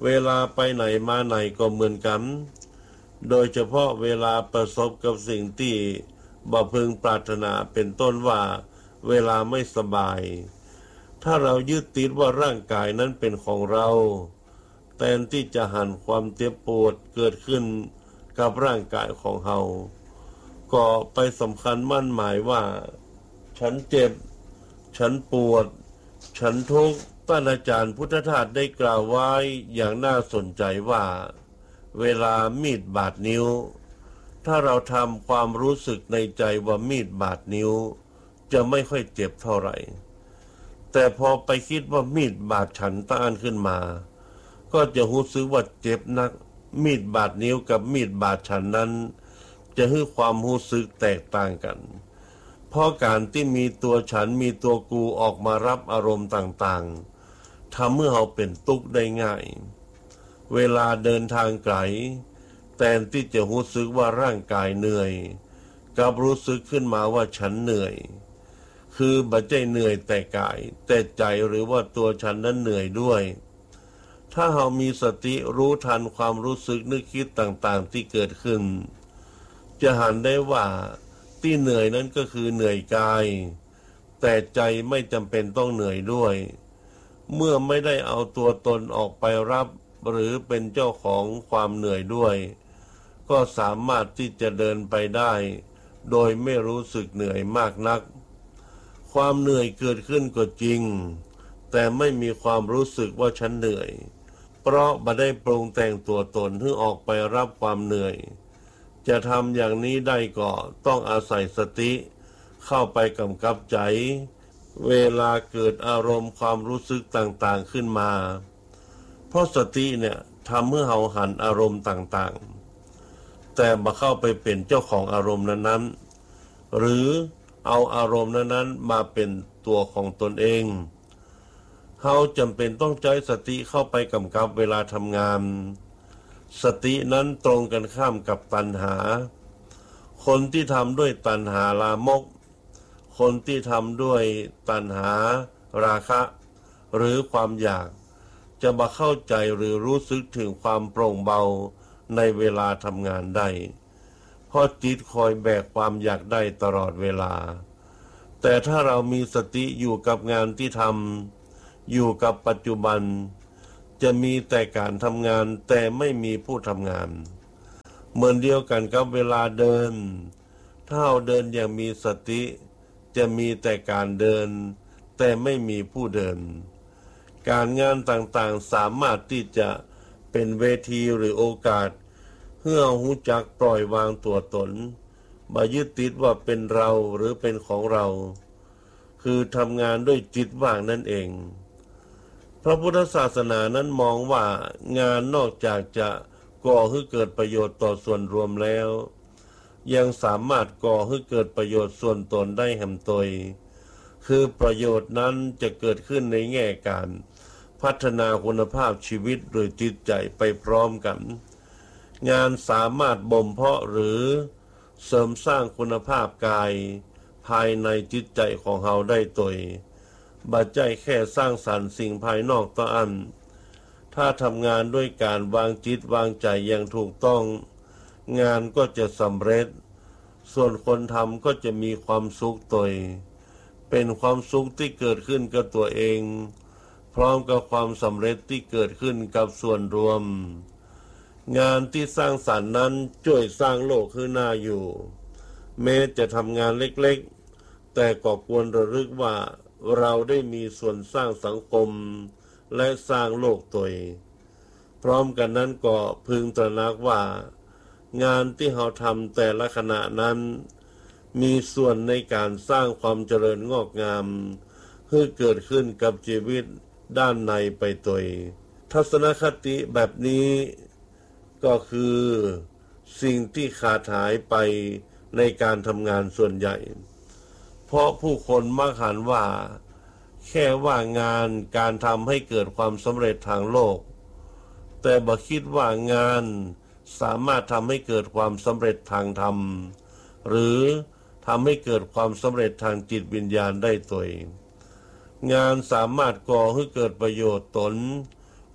เวลาไปไหนมาไหนก็เหมือนกันโดยเฉพาะเวลาประสบกับสิ่งที่บ่พึงปรารถนาเป็นต้นว่าเวลาไม่สบายถ้าเรายึดติดว่าร่างกายนั้นเป็นของเราแทนที่จะหันความเจ็บปวดเกิดขึ้นกับร่างกายของเราก็ไปสำคัญมั่นหมายว่าฉันเจ็บฉันปวดฉันทุกข์ท่านอาจารย์พุทธทาสได้กล่าวไว้อย่างน่าสนใจว่าเวลามีดบาดนิ้วถ้าเราทำความรู้สึกในใจว่ามีดบาดนิ้วจะไม่ค่อยเจ็บเท่าไหร่แต่พอไปคิดว่ามีดบาดฉันต้านขึ้นมาก็จะรู้สึกว่าเจ็บนักมีดบาดนิ้วกับมีดบาดฉันนั้นจะให้ความรู้สึกแตกต่างกันเพราะการที่มีตัวฉันมีตัวกูออกมารับอารมณ์ต่างๆทำให้เราเป็นทุกข์ได้ง่ายเวลาเดินทางไกลแทนที่จะรู้สึกว่าร่างกายเหนื่อยกลับรู้สึกขึ้นมาว่าฉันเหนื่อยคือบ่ใจเหนื่อยแต่กายแต่ใจหรือว่าตัวฉันนั้นเหนื่อยด้วยถ้าเรามีสติรู้ทันความรู้สึกนึกคิดต่างๆที่เกิดขึ้นจะหันได้ว่าที่เหนื่อยนั้นก็คือเหนื่อยกายแต่ใจไม่จำเป็นต้องเหนื่อยด้วยเมื่อไม่ได้เอาตัวตนออกไปรับหรือเป็นเจ้าของความเหนื่อยด้วยก็สามารถที่จะเดินไปได้โดยไม่รู้สึกเหนื่อยมากนักความเหนื่อยเกิดขึ้นก็จริงแต่ไม่มีความรู้สึกว่าฉันเหนื่อยเพราะบ่ได้ปรุงแต่งตัวตนให้ออกไปรับความเหนื่อยจะทำอย่างนี้ได้ก็ต้องอาศัยสติเข้าไปกำกับใจเวลาเกิดอารมณ์ความรู้สึกต่างๆขึ้นมาเพราะสติเนี่ยทำให้เราหันอารมณ์ต่างๆแต่มาเข้าไปเป็นเจ้าของอารมณ์นั้นๆหรือเอาอารมณ์นั้นๆมาเป็นตัวของตนเองเราจำเป็นต้องใช้สติเข้าไปกำกับเวลาทำงานสตินั้นตรงกันข้ามกับตัณหาคนที่ทำด้วยตัณหาลามกคนที่ทำด้วยตัณหาราคะหรือความอยากจะมาเข้าใจหรือรู้สึกถึงความโปร่งเบาในเวลาทำงานได้เพราะจิตคอยแบกความอยากได้ตลอดเวลาแต่ถ้าเรามีสติอยู่กับงานที่ทำอยู่กับปัจจุบันจะมีแต่การทำงานแต่ไม่มีผู้ทำงานเหมือนเดียวกันกับเวลาเดินถ้าเราเดินอย่างมีสติจะมีแต่การเดินแต่ไม่มีผู้เดินการงานต่างๆสามารถที่จะเป็นเวทีหรือโอกาสเพื่อรู้จักปล่อยวางตัวตนมายึดติดว่าเป็นเราหรือเป็นของเราคือทำงานด้วยจิตว่างนั่นเองพระพุทธศาสนานั้นมองว่างานนอกจากจะก่อให้เกิดประโยชน์ต่อส่วนรวมแล้วยังสามารถก่อให้เกิดประโยชน์ส่วนตนได้แห่งตนคือประโยชน์นั้นจะเกิดขึ้นในแง่การพัฒนาคุณภาพชีวิตโดยจิตใจไปพร้อมกันงานสามารถบ่มเพาะหรือเสริมสร้างคุณภาพกายภายในจิตใจของเราได้โดยบ่ใจแค่สร้างสรรค์สิ่งภายนอกต่ออันถ้าทำงานด้วยการวางจิตวางใจอย่างถูกต้องงานก็จะสำเร็จส่วนคนทำก็จะมีความสุขตัวเป็นความสุขที่เกิดขึ้นกับตัวเองพร้อมกับความสำเร็จที่เกิดขึ้นกับส่วนรวมงานที่สร้างสรรค์นั้นช่วยสร้างโลกขึ้นหน้าอยู่แม้จะทำงานเล็กๆแต่ก็ควรระลึกว่าเราได้มีส่วนสร้างสังคมและสร้างโลกตัวพร้อมกันนั้นก็พึงตระหนักว่างานที่เราทำแต่ละขณะนั้นมีส่วนในการสร้างความเจริญงอกงามให้เกิดขึ้นกับชีวิตด้านในไปตัวทัศนคติแบบนี้ก็คือสิ่งที่ขาดหายไปในการทำงานส่วนใหญ่เพราะผู้คนมักหันว่าแค่ว่างานการทำให้เกิดความสำเร็จทางโลกแต่บ่คิดว่างานสามารถทำให้เกิดความสำเร็จทางธรรมหรือทำให้เกิดความสำเร็จทางจิตวิญญาณได้ตัวเองงานสามารถก่อให้เกิดประโยชน์ตนค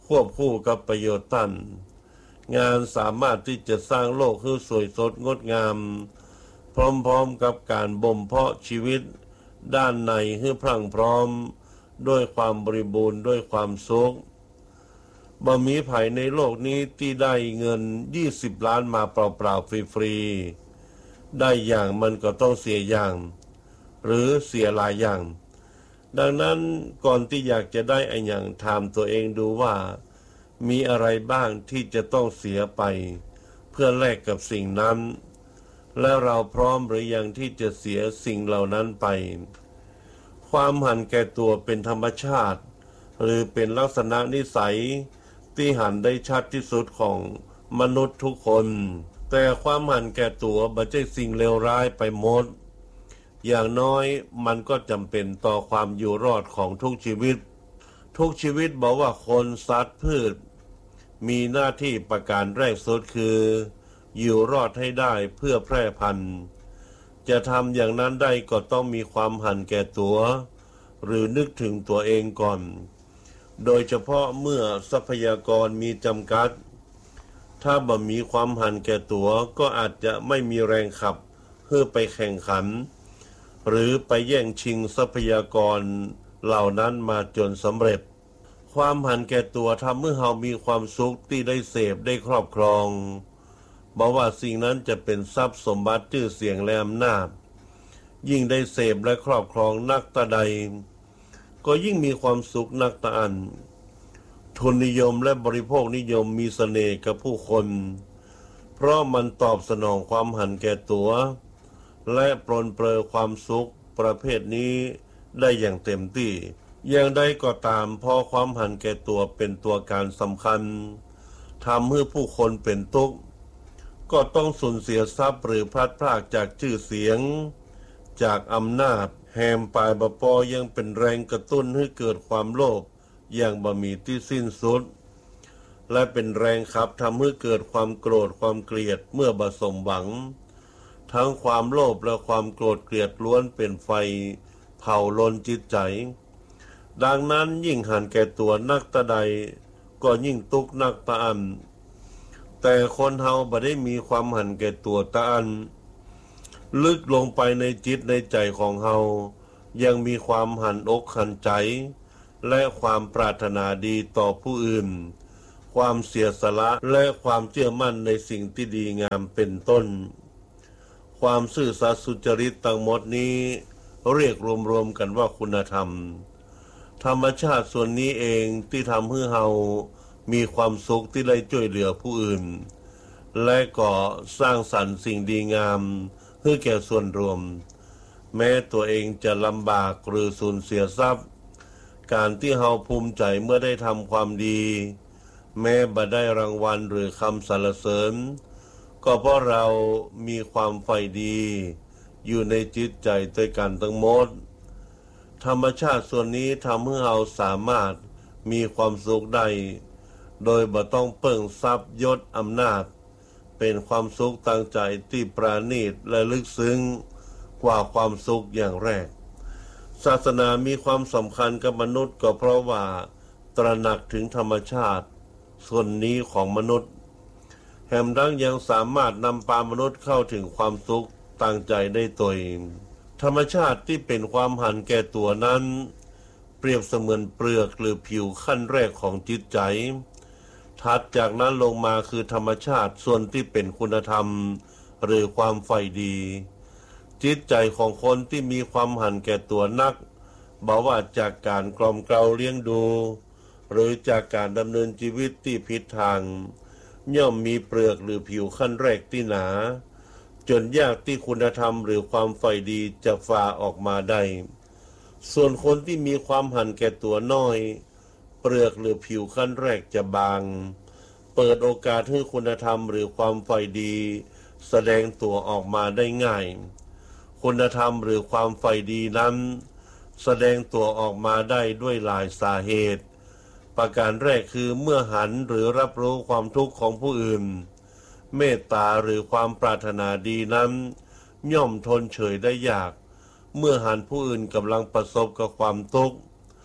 ควบคู่กับประโยชน์ตั้นงานสามารถที่จะสร้างโลกให้สวยสดงดงามพร้อมๆกับการบ่มเพาะชีวิตด้านในให้พรั่งพร้อมด้วยความบริบูรณ์ด้วยความสุขบ่มีไผในโลกนี้ที่ได้เงินยี่สิบล้านมาเปล่าๆฟรีๆได้อย่างมันก็ต้องเสียอย่างหรือเสียหลายอย่างดังนั้นก่อนที่อยากจะได้ไอ้อย่างถามตัวเองดูว่ามีอะไรบ้างที่จะต้องเสียไปเพื่อแลกกับสิ่งนั้นและเราพร้อมหรือยังที่จะเสียสิ่งเหล่านั้นไปความหันแก่ตัวเป็นธรรมชาติหรือเป็นลักษณะนิสัยที่หันได้ชัดที่สุดของมนุษย์ทุกคนแต่ความหันแก่ตัวบ่ใช่สิ่งเลวร้ายไปหมดอย่างน้อยมันก็จำเป็นต่อความอยู่รอดของทุกชีวิตทุกชีวิตบอกว่าคนสัตว์พืชมีหน้าที่ประการแรกสุดคืออยู่รอดให้ได้เพื่อแพร่พันธุ์จะทำอย่างนั้นได้ก็ต้องมีความหันแก่ตัวหรือนึกถึงตัวเองก่อนโดยเฉพาะเมื่อทรัพยากรมีจำกัดถ้าบ่มีความหันแก่ตัวก็อาจจะไม่มีแรงขับเพื่อไปแข่งขันหรือไปแย่งชิงทรัพยากรเหล่านั้นมาจนสำเร็จความหันแก่ตัวทำเมื่อเรามีความสุขที่ได้เสพได้ครอบครองบอกว่าสิ่งนั้นจะเป็นทรัพย์สมบัติชื่อเสียงและอำนาจยิ่งได้เสพและครอบครองนักตะใดก็ยิ่งมีความสุขนักตะอันทุนนิยมและบริโภคนิยมมีเสน่ห์กับผู้คนเพราะมันตอบสนองความหันแก่ตัวและปรนเปรอความสุขประเภทนี้ได้อย่างเต็มที่อย่างใดก็ตามพอความหันแก่ตัวเป็นตัวการสำคัญทำให้ผู้คนเป็นทุกข์ก็ต้องสูญเสียทรัพย์หรือพลัดพรากจากชื่อเสียงจากอำนาจแหมปลายบปอยังเป็นแรงกระตุ้นให้เกิดความโลภอย่างบ่มีที่สิ้นสุดและเป็นแรงขับทำให้เกิดความโกรธความเกลียดเมื่อบ่สมหวังทั้งความโลภและความโกรธเกลียดล้วนเป็นไฟเผาลนจิตใจดังนั้นยิ่งหันแก่ตัวนักตะใดก็ยิ่งทุกข์นักตะอันแต่คนเฮาบ่ได้มีความหันแก่ตัวตะอันลึกลงไปในจิตในใจของเฮายังมีความหันอกหันใจและความปรารถนาดีต่อผู้อื่นความเสียสละและความเชื่อมั่นในสิ่งที่ดีงามเป็นต้นความซื่อสัตย์สุจริตทั้งหมดนี้เรียกรวมๆกันว่าคุณธรรมธรรมชาติส่วนนี้เองที่ทำให้เฮามีความสุขที่ได้ช่วยเหลือผู้อื่นและก็สร้างสรรค์สิ่งดีงามให้แก่ส่วนรวมแม้ตัวเองจะลำบากหรือสูญเสียทรัพย์การที่เฮาภูมิใจเมื่อได้ทำความดีแม้บ่ได้รางวัลหรือคำสรรเสริญก็เพราะเรามีความใฝ่ดีอยู่ในจิตใจด้วยกันทั้งหมดธรรมชาติส่วนนี้ทำให้เราสามารถมีความสุขได้โดยบ่ต้องเปิ่งทรัพย์ยศอำนาจเป็นความสุขตั้งใจที่ปราณีตและลึกซึ้งกว่าความสุขอย่างแรกศาสนามีความสำคัญกับมนุษย์ก็เพราะว่าตระหนักถึงธรรมชาติส่วนนี้ของมนุษย์แถมทั้งยังสามารถนำพามนุษย์เข้าถึงความสุขตั้งใจได้ตัวเองธรรมชาติที่เป็นความหันแก่ตัวนั้นเปรียบเสมือนเปลือกหรือผิวขั้นแรกของจิตใจถัดจากนั้นลงมาคือธรรมชาติส่วนที่เป็นคุณธรรมหรือความใฝ่ดีจิตใจของคนที่มีความหันแก่ตัวนักบอกว่าจากการกล่อมเกลาเลี้ยงดูหรือจากการดำเนินชีวิตที่ผิดทางย่อมมีเปลือกหรือผิวขั้นแรกที่หนาจนยากที่คุณธรรมหรือความใฝ่ดีจะฝ่าออกมาได้ส่วนคนที่มีความหันแก่ตัวน้อยเปลือกหรือผิวขั้นแรกจะบางเปิดโอกาสให้คุณธรรมหรือความใฝ่ดีแสดงตัวออกมาได้ง่ายคุณธรรมหรือความใฝ่ดีนั้นแสดงตัวออกมาได้ด้วยหลายสาเหตุประการแรกคือเมื่อหันหรือรับรู้ความทุกข์ของผู้อื่นเมตตาหรือความปรารถนาดีนั้นย่อมทนเฉยได้ยากเมื่อหันผู้อื่นกำลังประสบกับความทุกข์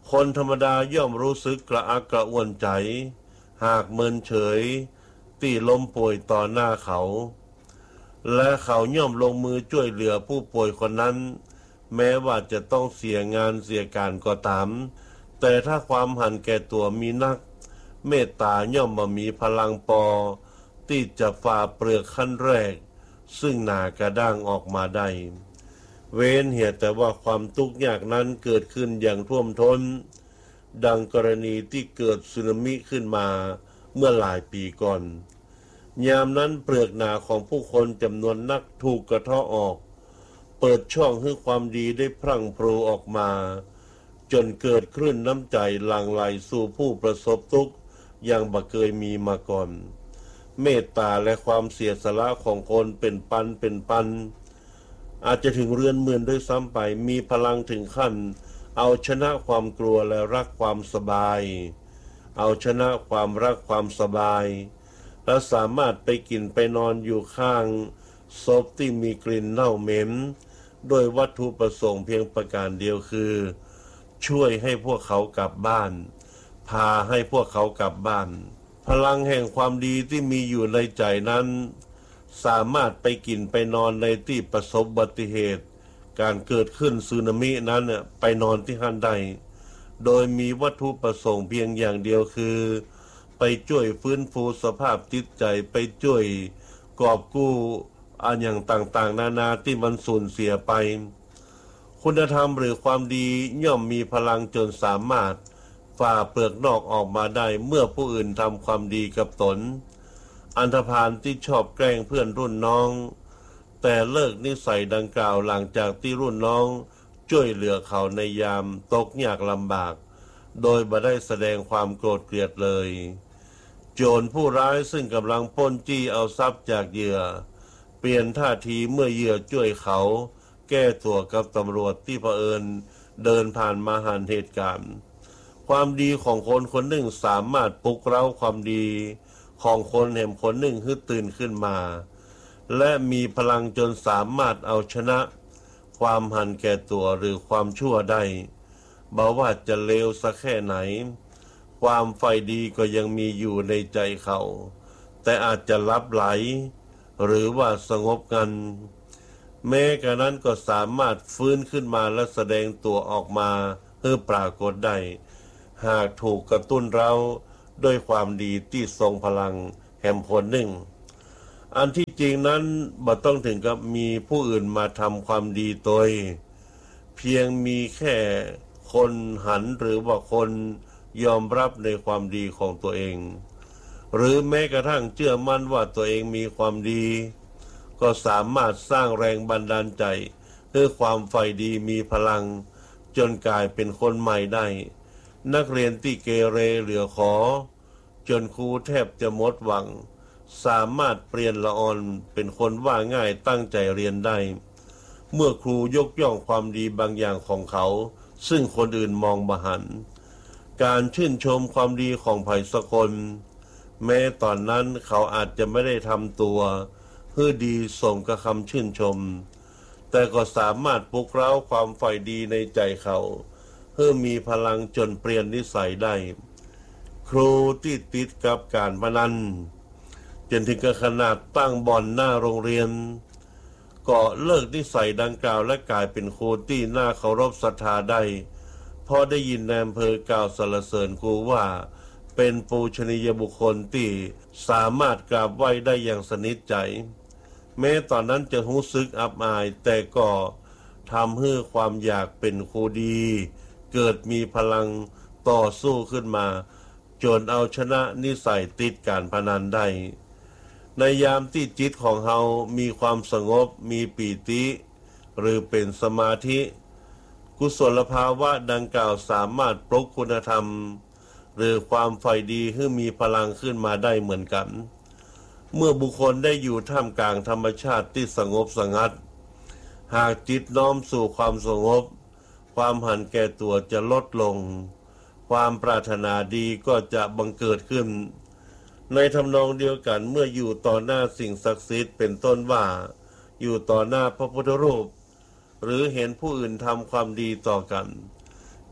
คนธรรมดาย่อมรู้สึกกระอักกระอ่วนใจหากเมินเฉยที่ล้มป่วยต่อหน้าเขาและเขาย่อมลงมือช่วยเหลือผู้ป่วยคนนั้นแม้ว่าจะต้องเสียงานเสียการก็ตามแต่ถ้าความหันแก่ตัวมีนักเมตตาย่อมมามีพลังปอที่จะฝ่าเปลือกขั้นแรกซึ่งหนากระด้างออกมาได้เว้นเหตุแต่ว่าความทุกข์ยากนั้นเกิดขึ้นอย่างท่วมท้นดังกรณีที่เกิดสึนามิขึ้นมาเมื่อหลายปีก่อนยามนั้นเปลือกหนาของผู้คนจำนวนนักถูกกระเทาะออกเปิดช่องให้ความดีได้พรั่งพรูออกมาจนเกิดคลื่นน้ำใจหลั่งไหลสู่ผู้ประสบทุกข์อย่างบ่เคยมีมาก่อนเมตตาและความเสียสละของคนเป็นปันเป็นปันอาจจะถึงเรือนหมื่นด้วยซ้ำไปมีพลังถึงขั้นเอาชนะความกลัวและรักความสบายเอาชนะความรักความสบายและสามารถไปกินไปนอนอยู่ข้างศพที่มีกลิ่นเน่าเหม็นโดยวัตถุประสงค์เพียงประการเดียวคือช่วยให้พวกเขากลับบ้านพาให้พวกเขากลับบ้านพลังแห่งความดีที่มีอยู่ในใจนั้นสามารถไปกินไปนอนในที่ประสบอุบัติเหตุการเกิดขึ้นสึนามินั้นไปนอนที่หันใดโดยมีวัตถุประสงค์เพียงอย่างเดียวคือไปช่วยฟื้นฟูสภาพจิตใจไปช่วยกอบกู้อันอย่างต่างๆนานาที่มันสูญเสียไปคุณธรรมหรือความดีย่อมมีพลังจนสามารถฝ่าเปลือกนอกออกมาได้เมื่อผู้อื่นทำความดีกับตนอันธพาลที่ชอบแกล้งเพื่อนรุ่นน้องแต่เลิกนิสัยดังกล่าวหลังจากที่รุ่นน้องช่วยเหลือเขาในยามตกยากลำบากโดยบ่ได้แสดงความโกรธเกลียดเลยโจรผู้ร้ายซึ่งกำลังปล้นจี้เอาทรัพย์จากเหยื่อเปลี่ยนท่าทีเมื่อเหยื่อช่วยเขาแก้ตัวกับตำรวจที่เผอิญเดินผ่านมาหันเหตุการณ์ความดีของคนคนหนึ่งสามารถปลุกเร้าความดีของคนแห่งคนหนึ่งให้ตื่นขึ้นมาและมีพลังจนสามารถเอาชนะความหันแก่ตัวหรือความชั่วได้บ่ว่าจะเลวสักแค่ไหนความใฝ่ดีก็ยังมีอยู่ในใจเขาแต่อาจจะลับไหลหรือว่าสงบงันแม้กระนั้นก็สามารถฟื้นขึ้นมาและแสดงตัวออกมาให้ปรากฏได้หากถูกกระตุ้นเราด้วยความดีที่ทรงพลังแห่งคนหนึ่งอันที่จริงนั้นบ่ต้องถึงกับมีผู้อื่นมาทำความดีโดยเพียงมีแค่คนหันหรือว่าคนยอมรับในความดีของตัวเองหรือแม้กระทั่งเชื่อมั่นว่าตัวเองมีความดีก็สามารถสร้างแรงบันดาลใจให้ความใฝ่ดีมีพลังจนกลายเป็นคนใหม่ได้นักเรียนที่เกเรเหลือขอจนครูแทบจะหมดหวังสามารถเปลี่ยนละออนเป็นคนว่าง่ายตั้งใจเรียนได้เมื่อครูยกย่องความดีบางอย่างของเขาซึ่งคนอื่นมองบ่หันการชื่นชมความดีของไผ่สกลแม้ตอนนั้นเขาอาจจะไม่ได้ทำตัวเพื่อดีสมกับคำชื่นชมแต่ก็สามารถปลุกเร้าความใฝ่ดีในใจเขาเพื่อมีพลังจนเปลี่ยนนิสัยได้ครูที่ติดกับการพนันจนถึงกับขนาดตั้งบ่อนหน้าโรงเรียนก็เลิกนิสัยดังกล่าวและกลายเป็นครูที่น่าเคารพศรัทธาได้พอได้ยินนายอำเภอกล่าวสรรเสริญครูว่าเป็นปูชนียบุคคลที่สามารถกราบไหว้ได้อย่างสนิทใจแม้ตอนนั้นจะรู้สึกอับอายแต่ก็ทำให้ความอยากเป็นครูดีเกิดมีพลังต่อสู้ขึ้นมาจนเอาชนะนิสัยติดการพนันได้ในยามที่จิตของเฮามีความสงบมีปีติหรือเป็นสมาธิกุศลภาวะดังกล่าวสามารถปลุกคุณธรรมหรือความใฝ่ดีให้มีพลังขึ้นมาได้เหมือนกันเมื่อบุคคลได้อยู่ท่ามกลางธรรมชาติที่สงบสงัดหากจิตน้อมสู่ความสงบความหันแก่ตัวจะลดลงความปรารถนาดีก็จะบังเกิดขึ้นในทำนองเดียวกันเมื่ออยู่ต่อหน้าสิ่งศักดิ์สิทธิ์เป็นต้นว่าอยู่ต่อหน้าพระพุทธรูปหรือเห็นผู้อื่นทำความดีต่อกัน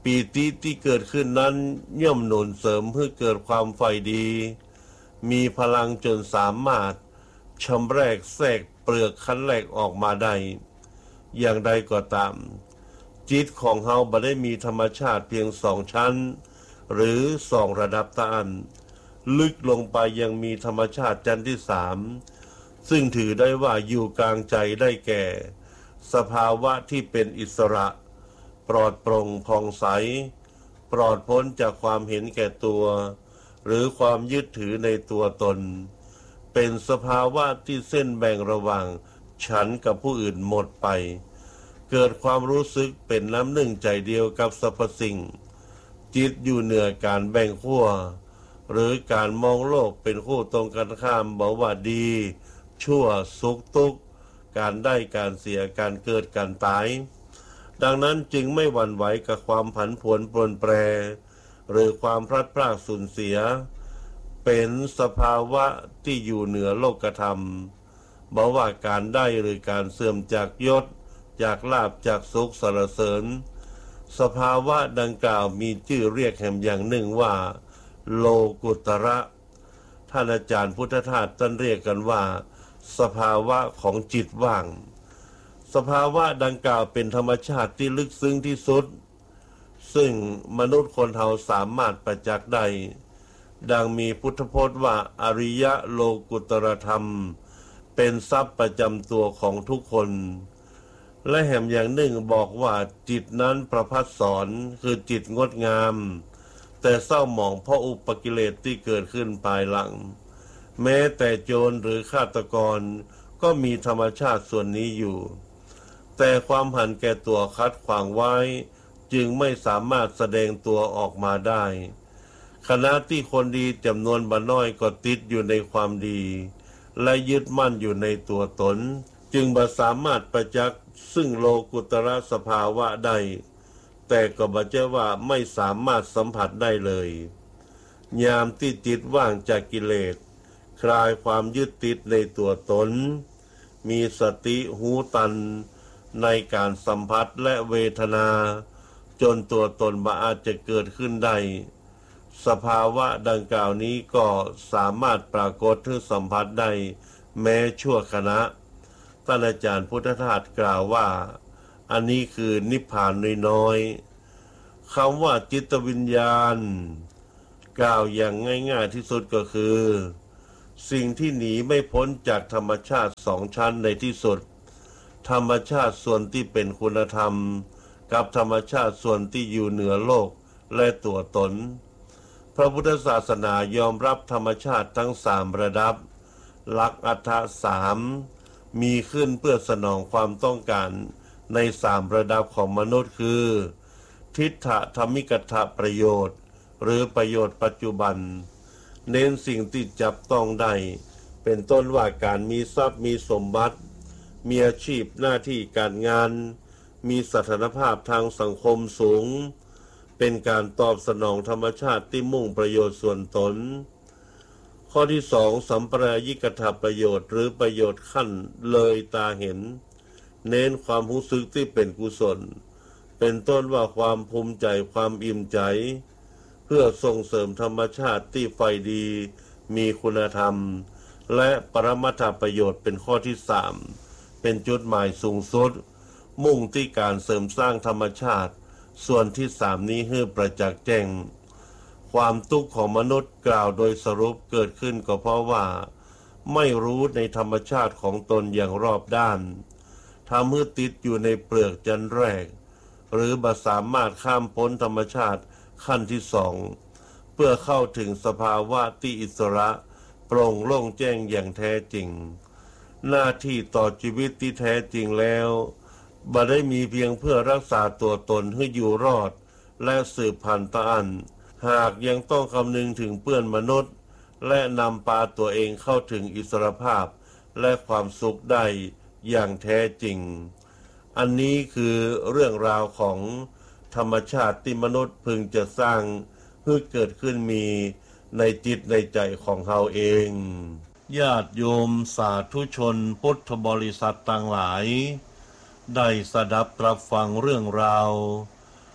ปีติที่เกิดขึ้นนั้นย่อมหนุนเสริมเพื่อเกิดความใฝ่ดีมีพลังจนสามารถชำแรกแทรกเปลือกขั้นแรกออกมาได้อย่างใดก็ตามจิตของเฮาบ่ได้มีธรรมชาติเพียงสองชั้นหรือสองระดับตาอันลึกลงไปยังมีธรรมชาติชั้นที่สามซึ่งถือได้ว่าอยู่กลางใจได้แก่สภาวะที่เป็นอิสระปลอดโปร่งผ่องใสปลอดพ้นจากความเห็นแก่ตัวหรือความยึดถือในตัวตนเป็นสภาวะที่เส้นแบ่งระหว่างฉันกับผู้อื่นหมดไปเกิดความรู้สึกเป็นน้ำหนึ่งใจเดียวกับสรรพสิ่งจิตอยู่เหนือการแบ่งขั้วหรือการมองโลกเป็นคู่ตรงกันข้ามบอกว่าดีชั่วสุขทุกข์การได้การเสียการเกิดการตายดังนั้นจึงไม่หวั่นไหวกับความผันผวนปรนแปรหรือความพลัดพรากสูญเสียเป็นสภาวะที่อยู่เหนือโลกธรรมบอกว่าการได้หรือการเสื่อมจากยศจากลาภจากสุขสรรเสริญสภาวะดังกล่าวมีชื่อเรียกแห่งอย่างหนึ่งว่าโลกุตระท่านอาจารย์พุทธทาสท่านเรียกกันว่าสภาวะของจิตว่างสภาวะดังกล่าวเป็นธรรมชาติที่ลึกซึ้งที่สุดซึ่งมนุษย์คนเราสามารถประจักษ์ได้ดังมีพุทธพจน์ว่าอริยะโลกุตรธรรมเป็นทรัพย์ประจำตัวของทุกคนและแห่งอย่างหนึ่งบอกว่าจิตนั้นประภัสสรคือจิตงดงามแต่เศร้าหมองเพราะอุปกิเลสที่เกิดขึ้นภายหลังแม้แต่โจรหรือฆาตกรก็มีธรรมชาติส่วนนี้อยู่แต่ความหันแก่ตัวคัดขวางไว้จึงไม่สามารถแสดงตัวออกมาได้ขณะที่คนดีจำนวนบ่น้อยก็ติดอยู่ในความดีและยึดมั่นอยู่ในตัวตนจึงบ่สามารถประจักษ์ซึ่งโลกุตระสภาวะได้แต่ก็บ่ใช่ว่าไม่สามารถสัมผัสได้เลยยามที่จิตว่างจากกิเลสคลายความยึดติดในตัวตนมีสติหูตันในการสัมผัสและเวทนาจนตัวตนบ่อาจจะเกิดขึ้นได้สภาวะดังกล่าวนี้ก็สามารถปรากฏถึงสัมผัสได้แม้ชั่วขณะท่านอาจารย์พุทธทาสกล่าวว่าอันนี้คือนิพพานน้อยๆคำว่าจิตวิญญาณกล่าวอย่างง่ายๆที่สุดก็คือสิ่งที่หนีไม่พ้นจากธรรมชาติสองชั้นในที่สุดธรรมชาติส่วนที่เป็นคุณธรรมกับธรรมชาติส่วนที่อยู่เหนือโลกและตัวตนพระพุทธศาสนายอมรับธรรมชาติทั้งสามระดับหลักอัฏฐะสามมีขึ้นเพื่อสนองความต้องการในสามระดับของมนุษย์คือทิฏฐธรรมิกถประโยชน์หรือประโยชน์ปัจจุบันเน้นสิ่งที่จับต้องได้เป็นต้นว่าการมีทรัพย์มีสมบัติมีอาชีพหน้าที่การงานมีสถานภาพทางสังคมสูงเป็นการตอบสนองธรรมชาติที่มุ่งประโยชน์ส่วนตนข้อที่สองสัมปรายิกถประโยชน์หรือประโยชน์ขั้นเลยตาเห็นเน้นความรู้สึกที่เป็นกุศลเป็นต้นว่าความภูมิใจความอิ่มใจเพื่อส่งเสริมธรรมชาติที่ไฟดีมีคุณธรรมและปรมัตถประโยชน์เป็นข้อที่สามเป็นจุดหมายสูงสุดมุ่งที่การเสริมสร้างธรรมชาติส่วนที่สามนี้ให้ประจักษ์แจ้งความทุกข์ของมนุษย์กล่าวโดยสรุปเกิดขึ้นก็เพราะว่าไม่รู้ในธรรมชาติของตนอย่างรอบด้านทำให้ติดอยู่ในเปลือกจันแรกหรือบ่สามารถข้ามพ้นธรรมชาติขั้นที่สองเพื่อเข้าถึงสภาวะที่อิสระโปร่งโล่งแจ้งอย่างแท้จริงหน้าที่ต่อชีวิตที่แท้จริงแล้วบ่ได้มีเพียงเพื่อรักษาตัวตนให้อยู่รอดและสืบพันธุ์ตอันหากยังต้องคำนึงถึงเพื่อนมนุษย์และนำพาตัวเองเข้าถึงอิสรภาพและความสุขได้อย่างแท้จริงอันนี้คือเรื่องราวของธรรมชาติที่มนุษย์พึงจะสร้างให้เกิดขึ้นมีในจิตในใจของเขาเองญาติโยมสาธุชนพุทธบริษัทต่างหลายได้สดับรับฟังเรื่องราว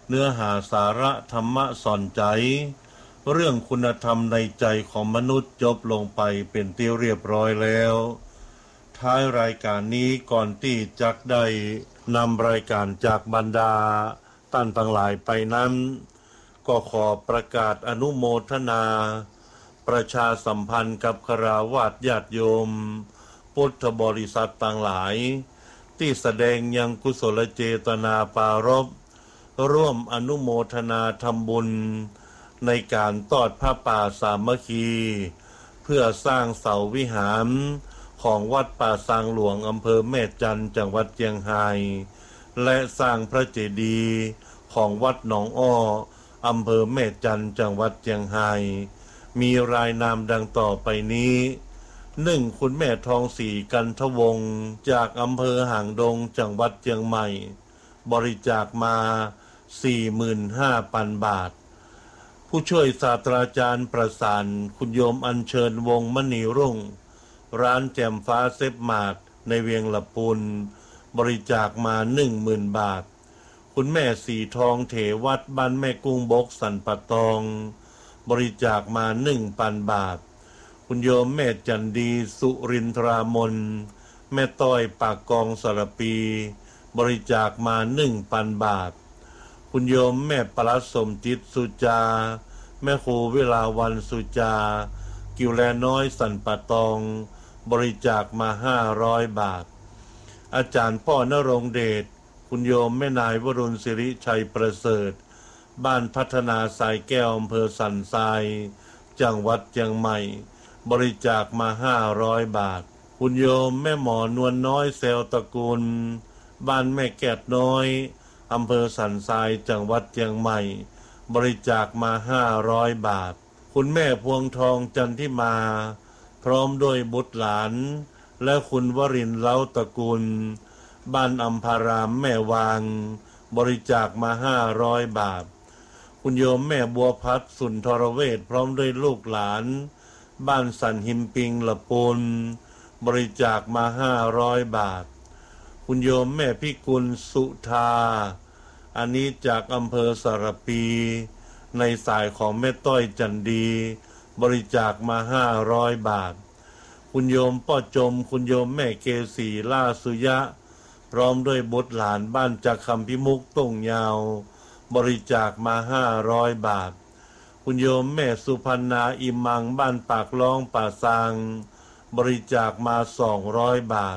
เนื้อหาสาระธรรมะสอนใจเรื่องคุณธรรมในใจของมนุษย์จบลงไปเป็นที่เรียบร้อยแล้วท้ายรายการนี้ก่อนที่จักได้นำรายการจากบรรดาท่านทั้งหลายไปนั้นก็ขอประกาศอนุโมทนาประชาสัมพันธ์กับคฤหัสถ์ญาติโยมพุทธบริษัทต่างหลายที่แสดงยังกุศลเจตนาปารภร่วมอนุโมทนาทำบุญในการทอดผ้าป่าสามัคคีเพื่อสร้างเสาวิหารของวัดป่าซางหลวงอำเภอแม่จันทร์จังหวัดเชียงรายและสร้างพระเจดีย์ของวัดหนองอ้ออำเภอแม่จันทร์จังหวัดเชียงรายมีรายนามดังต่อไปนี้หนึ่งคุณแม่ทองศรีกันทวงศ์จากอำเภอหางดงจังหวัดเชียงใหม่บริจาคมา สี่หมื่นห้าพัน บาทผู้ช่วยศาสตราจารย์ประสานคุณโยมอัญเชิญวงศ์มณีรุ่งร้านแจ่มฟ้าเซฟมาร์ทในเวียงละปูนบริจาคมา หนึ่งหมื่น บาทคุณแม่สีทองเถวัดบ้านแม่กุ้งบกสันปะตองบริจาคมา หนึ่งพัน บาทคุณโยมแม่จันดีสุรินทรามนแม่ต้อยปากกองสระปีบริจาคมา หนึ่งพัน บาทคุณโยมแม่ปลัดสมจิตสุจาแม่ครูเวลาวันสุจากิวแลน้อยสันปะตองบริจาคมาห้าร้อยบาทอาจารย์พ่อนรงเดชคุณโยมแม่นายวรุณศิริชัยประเสริฐบ้านพัฒนาสายแก้วอำเภอสันทรายจังหวัดเชียงใหม่บริจาคมาห้าร้อยบาทคุณโยมแม่หมอนวลน้อยเซลตระกูลบ้านแม่แกดน้อยอำเภอสันทรายจังหวัดเชียงใหม่บริจาคมาห้าร้อยบาทคุณแม่พวงทองจันทิมาพร้อมด้วยบุตรหลานและคุณวรินทร์เล้าตระกูลบ้านอัมพารามแม่วางบริจาคมาห้าร้อยบาทคุณโยมแม่บัวพัดสุนทรเวชพร้อมด้วยลูกหลานบ้านสันหิมปิงละปูนบริจาคมาห้าร้อยบาทคุณโยมแม่พิกุลสุธาอันนี้จากอำเภอสระปีในสายของแม่ต้อยจันดีบริจาคมาห้าร้อยบาทคุณโยมป้อจมคุณโยมแม่เกษีล่าสุยะพร้อมด้วยบุตรหลานบ้านจากคำพิมุกต้งยาวบริจาคมาห้าร้อยบาทคุณโยมแม่สุพรรณาอิมังบ้านปากล้องป่าซางบริจาคมาสองร้อยบาท